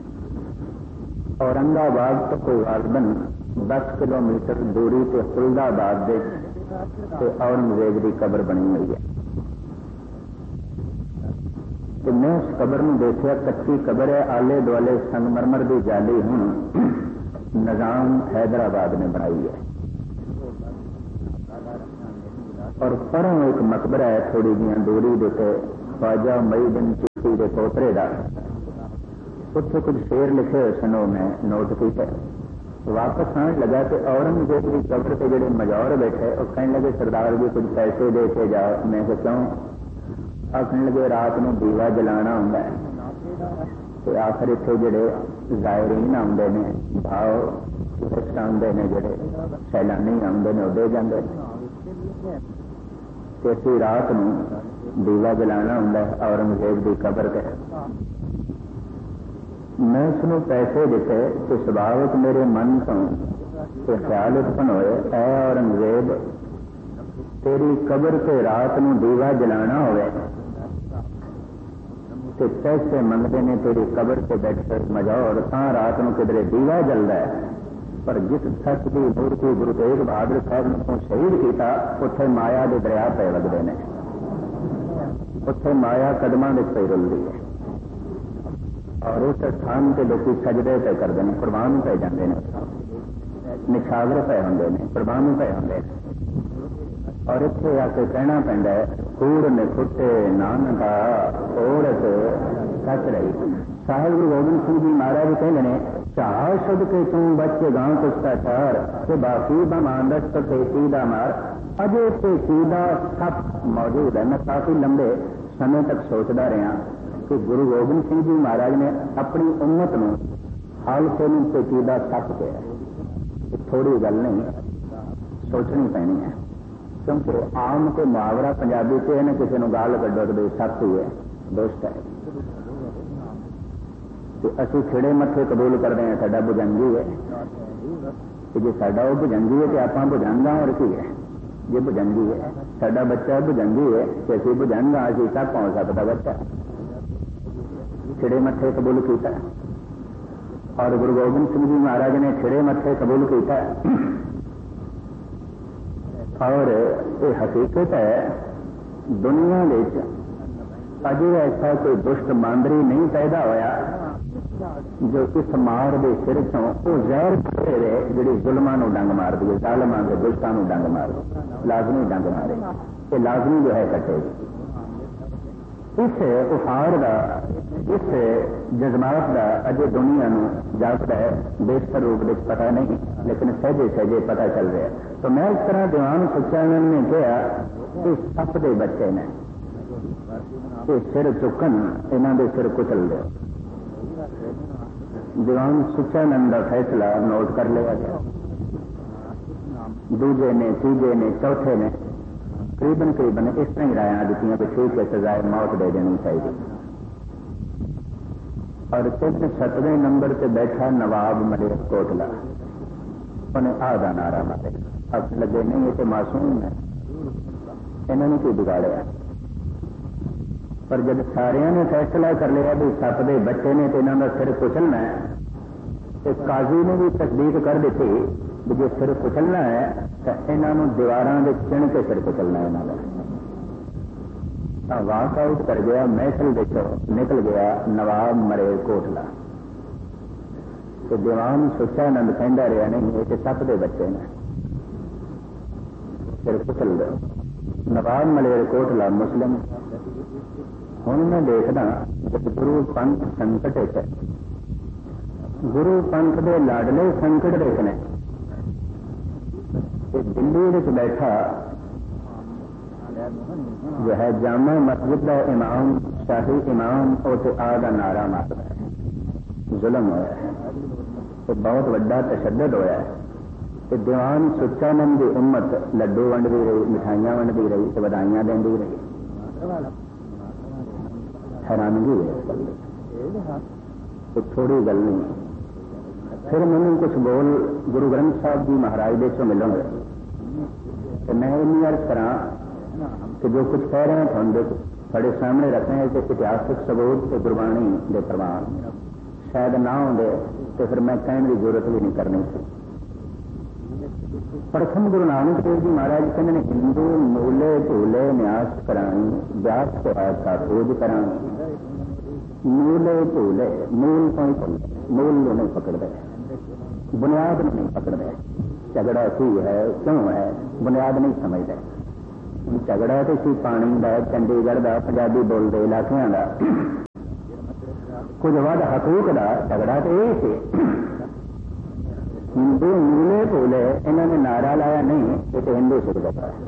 औरंगाबाद तो कोई गालबन दस किलोमीटर दूरी से फुलदाबाद से औरंगजेब की कबर बनी हुई है। तो मैं उस कबर में देखा, कच्ची कबर है, आले दुआले संगमरमर की जाली हूं, निजाम हैदराबाद ने बनाई है। और परों एक मकबरा है थोड़ी जी दूरी के ख्वाजा मुईनुद्दीन चिश्ती के पोतरे का, उत्थे कुछ शेर लिखे हुए सन, मैं नोट किया। वापस आने लगा तो औरंगजेब की कब्र से जोड़े मजौर बैठे और कहने लगे सरदार जी कुछ पैसे दे के जाओ। मैं क्यों? आखने लगे रात में दीवा जलाना होंगे तो आखिर इतने जोड़े जायरीन आते हैं, भाव टूरिस्ट आते हैं, जोड़े सैलानी आते हैं, वो दे जाते तो असं रात में दीवा जलाना होंगे औरंगजेब की कब्र से। मैं उसनों पैसे दिते तो सुभाविक मेरे मन तो ख्याल उत्पन्न होए, ऐ औरंगजेब तेरी कब्र से रात में दीवा जलाना होवे तो पैसे मंगते ने तेरी कब्र से बैठ कर मजौर ता रात में किधरे दीवा जलता है। पर जिस सच की मूर्ति गुरु तेग बहादुर साहब को शहीद किया उत्थे माया के दरिया पे लगते हैं, उत्थे माया कदमां विच पई रुलदी है और उस स्थान के लोग सजदे पे करते हैं, कुर्बान पे जाते हैं, निछावर पे होंगे ने, कुर्बान पे होंगे। और इत्थे आके कहना पैंदा है कूड़ ने फुटे नानका औरत सच रही। साहिब गुरु गोबिंद सिंह जी महाराज कहते हैं चाह शुद्ध के तू बच्चे गांव कुछता चार के बाकी बमानदस तो तेती दा मार। अजे तेती दा सब मौजूद है। मैं काफी लंबे समय तक सोचता रहा कि गुरु गोबिंद सिंह जी महाराज ने अपनी उम्मत में हालसे में तेती दा सप किया। थोड़ी गल नहीं, सोचनी पैनी है, क्योंकि आम को मुहावरा पंजाबी से है ना किसी ने गाल कड्डो तो सप ही है, दोस्त है। तो असं खिड़े मत्थे कबूल करते हैं साडा भुजंगी है कि जो साडा वो भुजंगी है तो आप भुजंगा और की है। जे भुजंगी है साडा बच्चा भुजंगी है तो असं भुजंगा असी सब पहुंच सकता बच्चा। खिड़े मत्थे कबूल किया और गुरु गोबिंद सिंह जी महाराज ने खिड़े मत्थे कबूल किया। और ये हकीकत है दुनिया में अजे ऐसा कोई दुष्ट मांदरी नहीं पैदा होया जो इस मार के सिर चों वो जहर खड़े रहे जी जुलमां नूं डंग मार दी, जालमां के दुष्टां नूं डंग मार दे, लाजमी डंग मारे, ये लाजमी जो है कटेगी। इस उफार का इस जज्बात का अजे दुनिया नूं जापता है बेहतर रूप में पता नहीं, लेकिन सहजे सहजे पता चल रहा है। तो मैं इस तरह दीवान सच्चानंद ने कहा कि सप दे बच्चे ने ये सिर चुकन इन्हों के सिर कुचल दो। दीवान सच्चानंद का फैसला नोट कर लिया गया। दूजे ने, तीजे ने, चौथे ने करीबन करीबन इस तरह ही राय दी कि ठीक है सजाए मौत दे देनी चाहिए। और तीन सतवें नंबर से बैठा नवाब मलेरकोटला, उन्हें आधा नारा मारे। अब लगे नहीं ये तो मासूम है, इन्होंने की बिगाड़िया। पर जब सारिया ने फैसला कर लिया भी सप दे बच्चे ने तो इन्हों का सिर कुचलना है, तो काजी ने भी तस्दीक कर दी भी जो सिर कुचलना है तो इन्हों दीवारों के चिण के सिर कुचलना है। इन्हों का वाक आउट कर गया, महफिल देखो निकल गया नवाब मलेरकोटला। तो दीवान सच्चानंद कहता रहा नहीं ये तो सप दे बच्चे ने, सिर कुचल दो। नवाब मलेरकोटला मुस्लिम। हुण मैं देखदा जब गुरु पंथ संकट है, गुरु पंथ के लाडले संकट देखने दिल्ली में बैठा जो है जामा मस्जिद का इमाम, शाही इमाम और आदा नारा मारता है। जुल्म होया है तो बहुत बड़ा तशद्दुद होया है। तो दीवान सच्चानंद की उम्मत लड्डू वंडदी रही, मिठाइयां वंडदी रही, तो बधाइयां देंदी रही। हैरानगी है तो थोड़ी गल नहीं। फिर मैंने कुछ बोल गुरु ग्रंथ साहब जी महाराज दे चो मिलोगे तो मैं इन अर्ज करा कि जो कुछ कह रहे हैं थोड़े थोड़े सामने रख रहे हैं कि इतिहासिक सबूत से गुरबाणी के प्रमाण शायद ना होंगे तो फिर मैं कहने की जरूरत भी नहीं करनी थी। प्रथम गुरु नानक देव जी महाराज कहते हैं हिंदू मूले झूले न्यास कराई, व्यास को आशा खोज कराई। मूले झूले मूल को ही मूल नहीं पकड़ दे। बुनियाद नहीं पकड़ते। झगड़ा की है, क्यों है, बुनियाद नहीं समझते। झगड़ा तो सी पानी का, चंडीगढ़ का, पंजाबी बोलते इलाकों का, कुछ वध हकूक का झगड़ा तो यही से। हिंदू मूले भूले इन्होंने नारा लाया नहीं, ये तो हिंदू सिख झगड़ा है।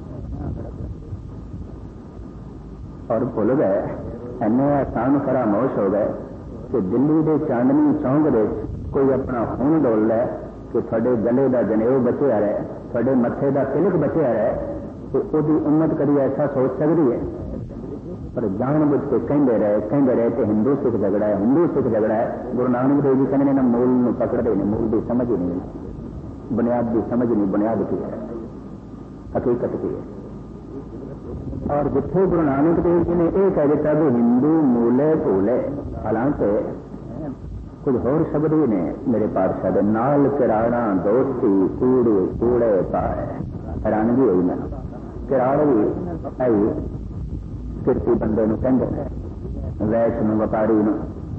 और भुल गए, इन्ने आसान फरामोश हो गए कि दिल्ली के चांदनी चौंक दे कोई अपना खून डोल लै कि थोड़े गले का जनेऊ बचिया रहे, थोड़े मत्थे का तिलक बचिया रहे, तो उसकी उम्मत कभी ऐसा सोच सकती है? पर जानबूझ के कहते रहे कहते रहे कि हिंदू सिख झगड़ा है, हिंदू सिख झगड़ा है। गुरु नानक देव जी कहने ना मूल में पकड़ते हैं, मूल की समझ ही नहीं, बुनियाद की समझ नहीं, बुनियाद की है, हकीकत की है। और जिथे गुरु नानक देव जी ने यह कह दिता कि हिंदू मूले भूले, हालांकि कुछ होर शब्द भी ने मेरे पातशाह दे नाल किराड़ा दोस्ती कूड़े कूड़े पाए। हैरानगी हुई मैं, किराड़ भी आई किरती बंदे नूं कहंदे ने, वैश नूं व्यापारी नूं।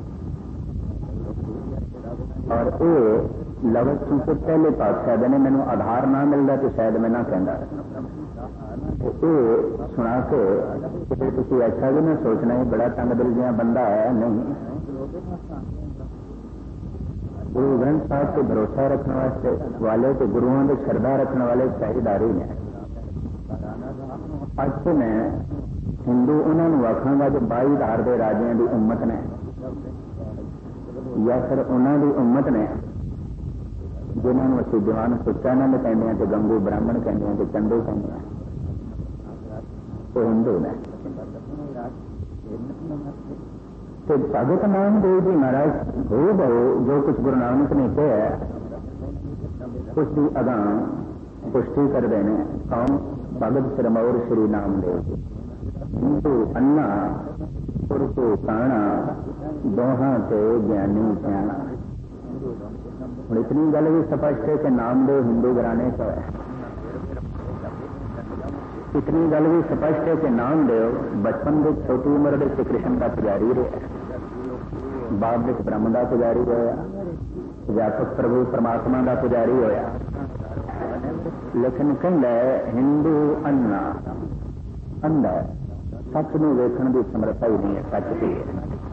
और ये लफ्ज चूंकि पहले पातशाह ने मैनू आधार ना मिलता तो शायद मैं ना कहता। ये सुना के तुम ऐसा भी ना सोचना ही बड़ा तंग दिल जिहा बंदा है, नहीं। गुरु ग्रंथ साहब से भरोसा रखने वास्ते वाले तो गुरुओं की श्रद्धा रखने वाले साहिदारी ने। अज तो मैं हिंदू उन्होंने आखांगा जो बाई धार के राजियां की उम्मत ने, या फिर उन्होंने उम्मत ने जिन्होंने असं जवान सुच्चा नंद कहते हैं, तो गंगू ब्राह्मण कहते हैं, तो चंदू कहते हैं, वो हिंदू ने। तो भगत नामदेव जी महाराज हो बहु जो कुछ गुरु नानक ने कहा उसकी अगां पुष्टि करते हैं कौन? भगत सिरमौर श्री नामदेव जी। हिंदू अन्ना पुरखू काणा दोहां से ज्ञानी सियाणा। और इतनी गल भी स्पष्ट है कि नामदेव हिंदू घराने का है। इतनी गल भी स्पष्ट है कि नामदेव बचपन की छोटी उम्र के श्री कृष्ण का पुजारी रहा, बाप विच ब्रह्म का पुजारी होया, व्यापक प्रभु परमात्मा का पुजारी होया। लेकिन कहता है हिंदू अन्ना अंधा, सच नूं वेखण की समर्था ही नहीं है, सच की है।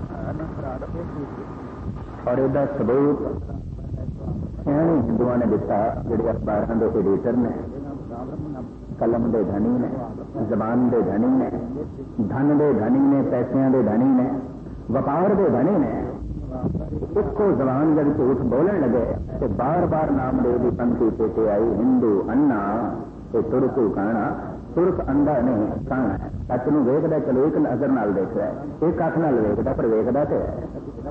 और इसका सबूत सियाणे हिंदुओं ने दिता, जिहड़े अखबारां दे एडिटर ने, कलम के धनी ने, जबान के धनी ने, धन के धनी ने, पैसों के धनी ने, व्यापार के धनी ने। इसको जबान जब झूठ बोलन लगे तो बार बार नामदेव की पंक्ति पेटे आई, हिंदू अन्ना तो तुरकू काणा। तुरक अंधा नहीं, काणा है। सच नूं वेखदा, चलो एक नजर नाल देखदा है, एक अख नाल वेखदा, पर वेखदा तो है,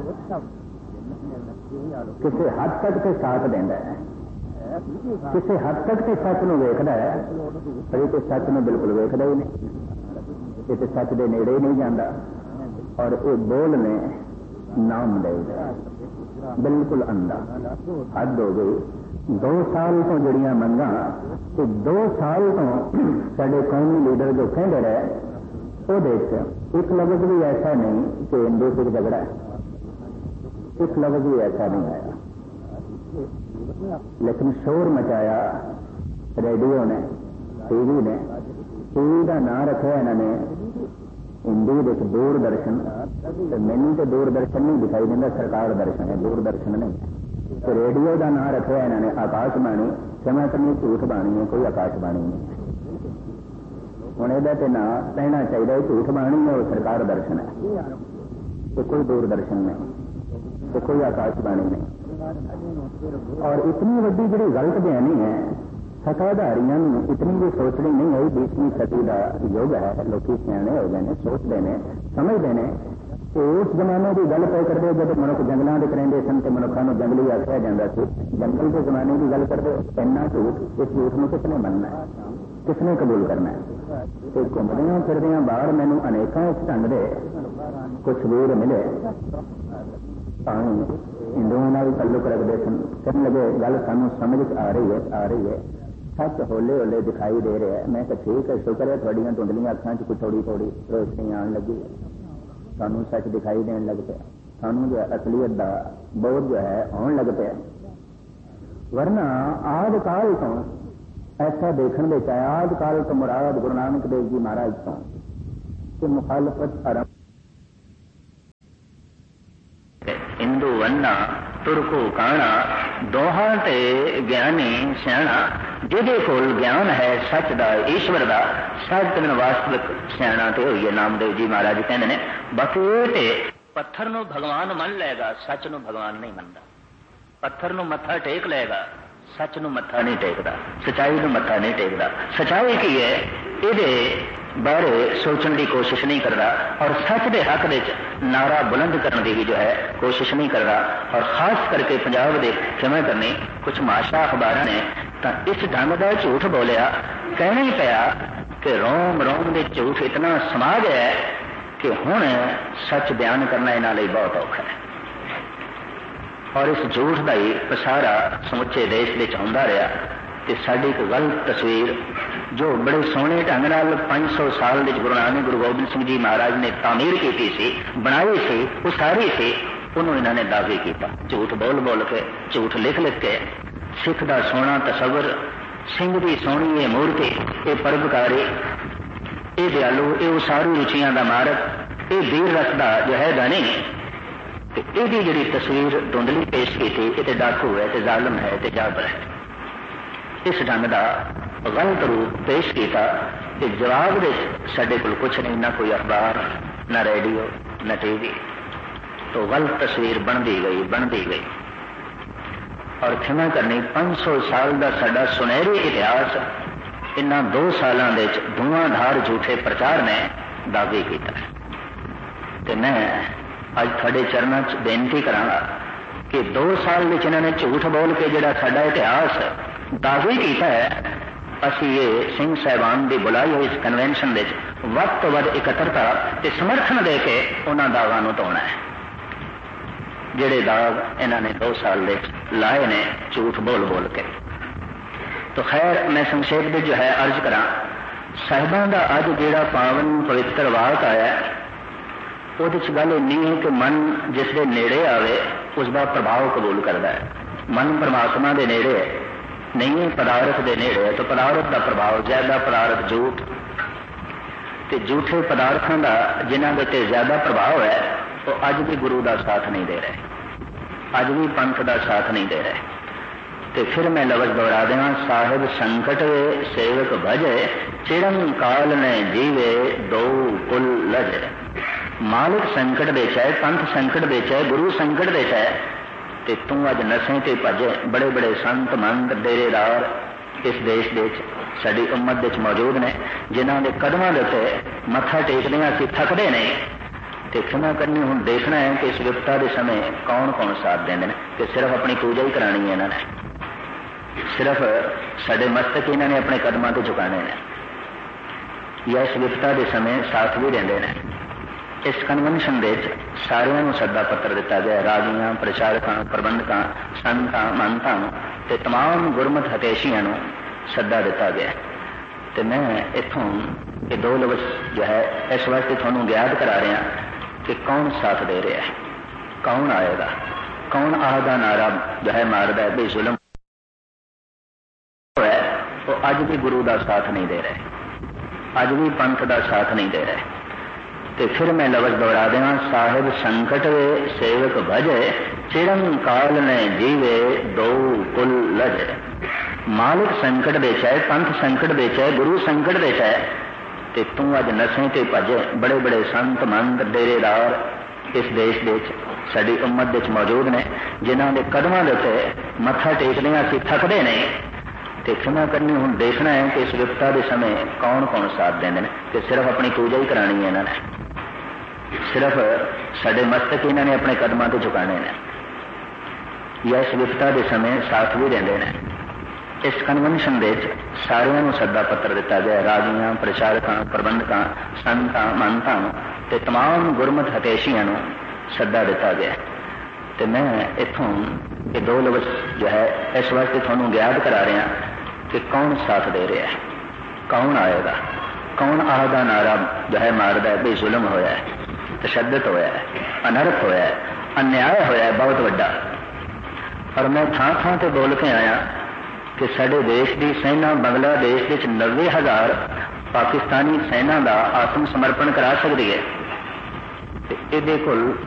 किसी हद तक के साथ देंदा है, किसी हद तक तो सच नूं वेखदा है, पर ये तो सच नूं बिल्कुल वेखदा ही नहीं, ये तो सच दे नेड़े ही नहीं जाता। और ये बोल ने नामदेव बिल्कुल अंधा, हद हो गई। दो साल तो जड़ियां मंगा, तो दो साल तो साडे कौमी लीडर जो कहते रहे, वो देख एक लफ्ज भी ऐसा नहीं कि हिंदू सिख झगड़ा है, एक लफ्ज भी ऐसा नहीं आया। लेकिन शोर मचाया रेडियो ने, टीवी ने। टीवी का नाम रखा इन्होंने हिंदी विच दूरदर्शन, मैनू तो दूरदर्शन नहीं दिखाई देता, सरकार दर्शन है, दूरदर्शन नहीं। तो रेडियो का नाम रखा इन्होंने आकाशवाणी। क्षमा करनी, झूठ बाणी है, कोई आकाशवाणी नहीं। हुण इहदा ते नाम कहना चाहिए झूठ बाणी है, वो सरकार दर्शन है, तो कोई दूरदर्शन नहीं, तो कोई आकाशवाणी नहीं। और इतनी वड्डी जिहड़ी गलत बयानी है सत्ताधारियों इतनी भी सोचनी नहीं आई। बीसवीं सदी का युग है, लोग सियाणे हो गए, सोचते हैं, समझते हैं। तो उस जमाने की गल पे करते जब मनुख जंगलों के करेंगे सन, तो मनुखों को जंगली आख्या जाता सी। जंगल के जमाने की गल करते, इन्ना झूठ, इस झूठ में किसने बनना है, किसने कबूल करना है? तो घूमदियां फिरदियां बाहर मैनू अनेकों इस ढंग के कुछ वीर मिले, हिंदुओं भी तल्लुक रखते सन। कहने लगे गल सानू समझ आ रही है, आ रही है, सच होले होले दिखाई दे रहा है। मैं कहा ठीक है, शुक्र है थोड़ियां धुंधलियां अखां च कुछ थोड़ी थोड़ी रोशनी आने लगी, सानू सच दिखाई देने लग पाया, सानू जो असलियत का बोध जो है आने लग पाया। वरना आदि काल तो ऐसा देखने में चाहे आदि काल तो मुराद गुरु नानक देव जी महाराज तो कि मुखालफत आरंभ हिंदू वन्ना तुरको काना दोहां ते ज्ञानी सियाणा जिहदे कोल ज्ञान है सच दा ईश्वर दा सच दिन वास्तविक सियाणा ते होइए नामदेव जी महाराज कहंदे ने। बाकी ये ते पत्थर नूं भगवान मन लेगा सच नूं भगवान नहीं मनदा। पत्थर नूं मत्था टेक लेगा सच नूं मत्था नहीं टेकदा, सच्चाई नूं मत्था नहीं टेकदा। सच्चाई की है इहदे बारे सोचने की कोशिश नहीं करता और सच के हक दे नारा बुलंद करने की भी जो है कोशिश नहीं करता। और खास करके पंजाब दे किवें करनी कुछ माशा अखबार ने तो इस ढंग का झूठ बोलिया कहना ही पाया कि रोम रोम के झूठ इतना समा गया है कि हुण सच बयान करना इन्हां लई बहुत औखा है। और इस झूठ का ही पसारा समुचे देश में आउंदा रहा कि साडी एक गलत तस्वीर जो बड़े सोहने ढंग नाल पांच सौ साल विच गुरु नानक गुरु गोबिंद सिंह जी महाराज ने तामीर की सी, बनाई सी, उसारी सी, उन्होंने इन्होंने दावे किया झूठ बोल बोल के, झूठ लिख लिख के। सिख का सोहना तसवर, सिंह की सोहनी ये मूर्ति, ये परोपकारी, ये दयालु, ये उसारू रुचियां का मारक, ये वीर रस का जो है गाने यदी जी तस्वीर धुंधली पेश की थी, ये डाकू है, ते जालम है, ते जाबर है। इस ढंग का गलत रूप पेश किया कि जवाब दे साडे कोल कुछ नहीं, ना कोई अखबार, ना रेडियो, ना टीवी। तो गलत तस्वीर बनती गई बनती गई और क्षमा करनी पांच सौ साल का साडा सुनहरी इतिहास इन्हां दो सालों के धुआंधार झूठे प्रचार ने दावे किया। ते मैं अज थोड़े चरणों च बेनती करांगा कि दो साल में इन्होंने झूठ बोल के जिहड़ा साडा इतिहास दावे किया है, असी ये सिंह साहिबान की बुलाई हुई इस कन्वेंशन में वध तो वध इकट्ठता ते समर्थन दे के उन्होंने दावा नूं धोना है जिहड़े दाग इन्होंने दो साल में लाए ने झूठ बोल बोल के। तो खैर मैं संक्षेप में जो है अर्ज करा साहिबान का अज जिहड़ा पावन पवित्र वाक आया वो गल इन्नी है कि मन जिसके नेड़े आवे उसका प्रभाव कबूल करता है। मन परमात्मा के नेड़े है नहीं है, पदार्थ के नेड़े है, तो पदार्थ का प्रभाव ज्यादा, पदार्थ झूठ ते झूठे पदार्थों का जिन्हों के ज्यादा प्रभाव है वो अज भी गुरु का साथ नहीं दे रहे, अज भी पंथ का साथ नहीं दे रहे। तो फिर मैं लफ्ज दोहरा देवां, साहिब संकट वे सेवक भजे, चिरम काल ने जीवे दो कुल लजे। मालिक संकट बेचा है, पंथ संकट बेचा है, गुरु संकट बेचा है, ते तू अज नशे ते भजे। बड़े बड़े संत मंत डेरेदार इस देश दे साडी उम्मत दे मौजूद ने जिन्हां दे कदमां दे उत्ते मत्था टेकदे असीं थकदे नहीं। ते क्षमा करनी हुण देखना है कि इस विपता के समय कौन कौन साथ देंदे ने कि सिर्फ अपनी पूजा ही करानी है इन्हां ने, सिर्फ साडे मस्तक इन्हां ने अपने कदमां ते झुकाने ने, या इस विपता के समय साथ भी देंदे ने। इस कन्वेंशन के सारिਆਂ ਨੂੰ सदा पत्र दिता गया, राजियां, प्रचारकों, प्रबंधकों, संतां, महंतां ते तमाम गुरमत हतेशियां ਨੂੰ सदा दिता गया। तो मैं इथों ये दो लफ्ज जो है इस वास्ते थोनों ज्ञात करा रहा कि कौन साथ दे रहा है, कौन आएगा, कौन आहदा नारा जो है मारदा है भी जुल्म है, वो अज भी गुरु का साथ नहीं दे रहे, अज भी पंथ का साथ नहीं दे रहे। तो फिर मैं लफ्ज दोहरा देवां, साहिब संकट वे सेवक भजे, चिरम काल ने जीवे दो कुल लजे। मालिक संकट बेचा है, पंथ संकट बेचा है, गुरु संकट बेचा है, तो तू अज नशे ते भजे। बड़े बड़े संत मंत डेरेदार इस देश दे साडी उम्मत दे मौजूद ने जिन्हां दे कदमां दे उत्ते मत्था टेकदे असीं थकदे नहीं। तो क्षमा करनी हुण देखना है कि इस विपता के समय कौन कौन साथ देंदे ने कि सिर्फ अपनी पूजा ही करानी है इन्होंने, सिर्फ साडे मस्तक इन्हों ने अपने कदमां ते झुकाने ने, या इस विपता के समय साथ भी देंदे ने। इस कन्वेंशन के सारिਆਂ ਨੂੰ सदा पत्र दिता गया, राजियां, प्रचारकों, प्रबंधकों, संतां, महंतां ते तमाम गुरमत हतेशियां ਨੂੰ सदा दिता गया। तो मैं इथों ये दो लफ्ज जो है इस वास्ते थोनों ज्ञात करा रहा कि कौन साथ दे रहा है, कौन आएगा, कौन आहदा नारा जो है मारदा है भी जुल्म होया है, तशद्दद होया है, अनर्थ होया है, अन्याय होया है बहुत वड्डा। और मैं थां थां ते बोल के आया कि साडे देश की सेना बांग्लादेश विच नब्बे हज़ार पाकिस्तानी सेना का आत्म समर्पण करा सकती है। इहदे कोल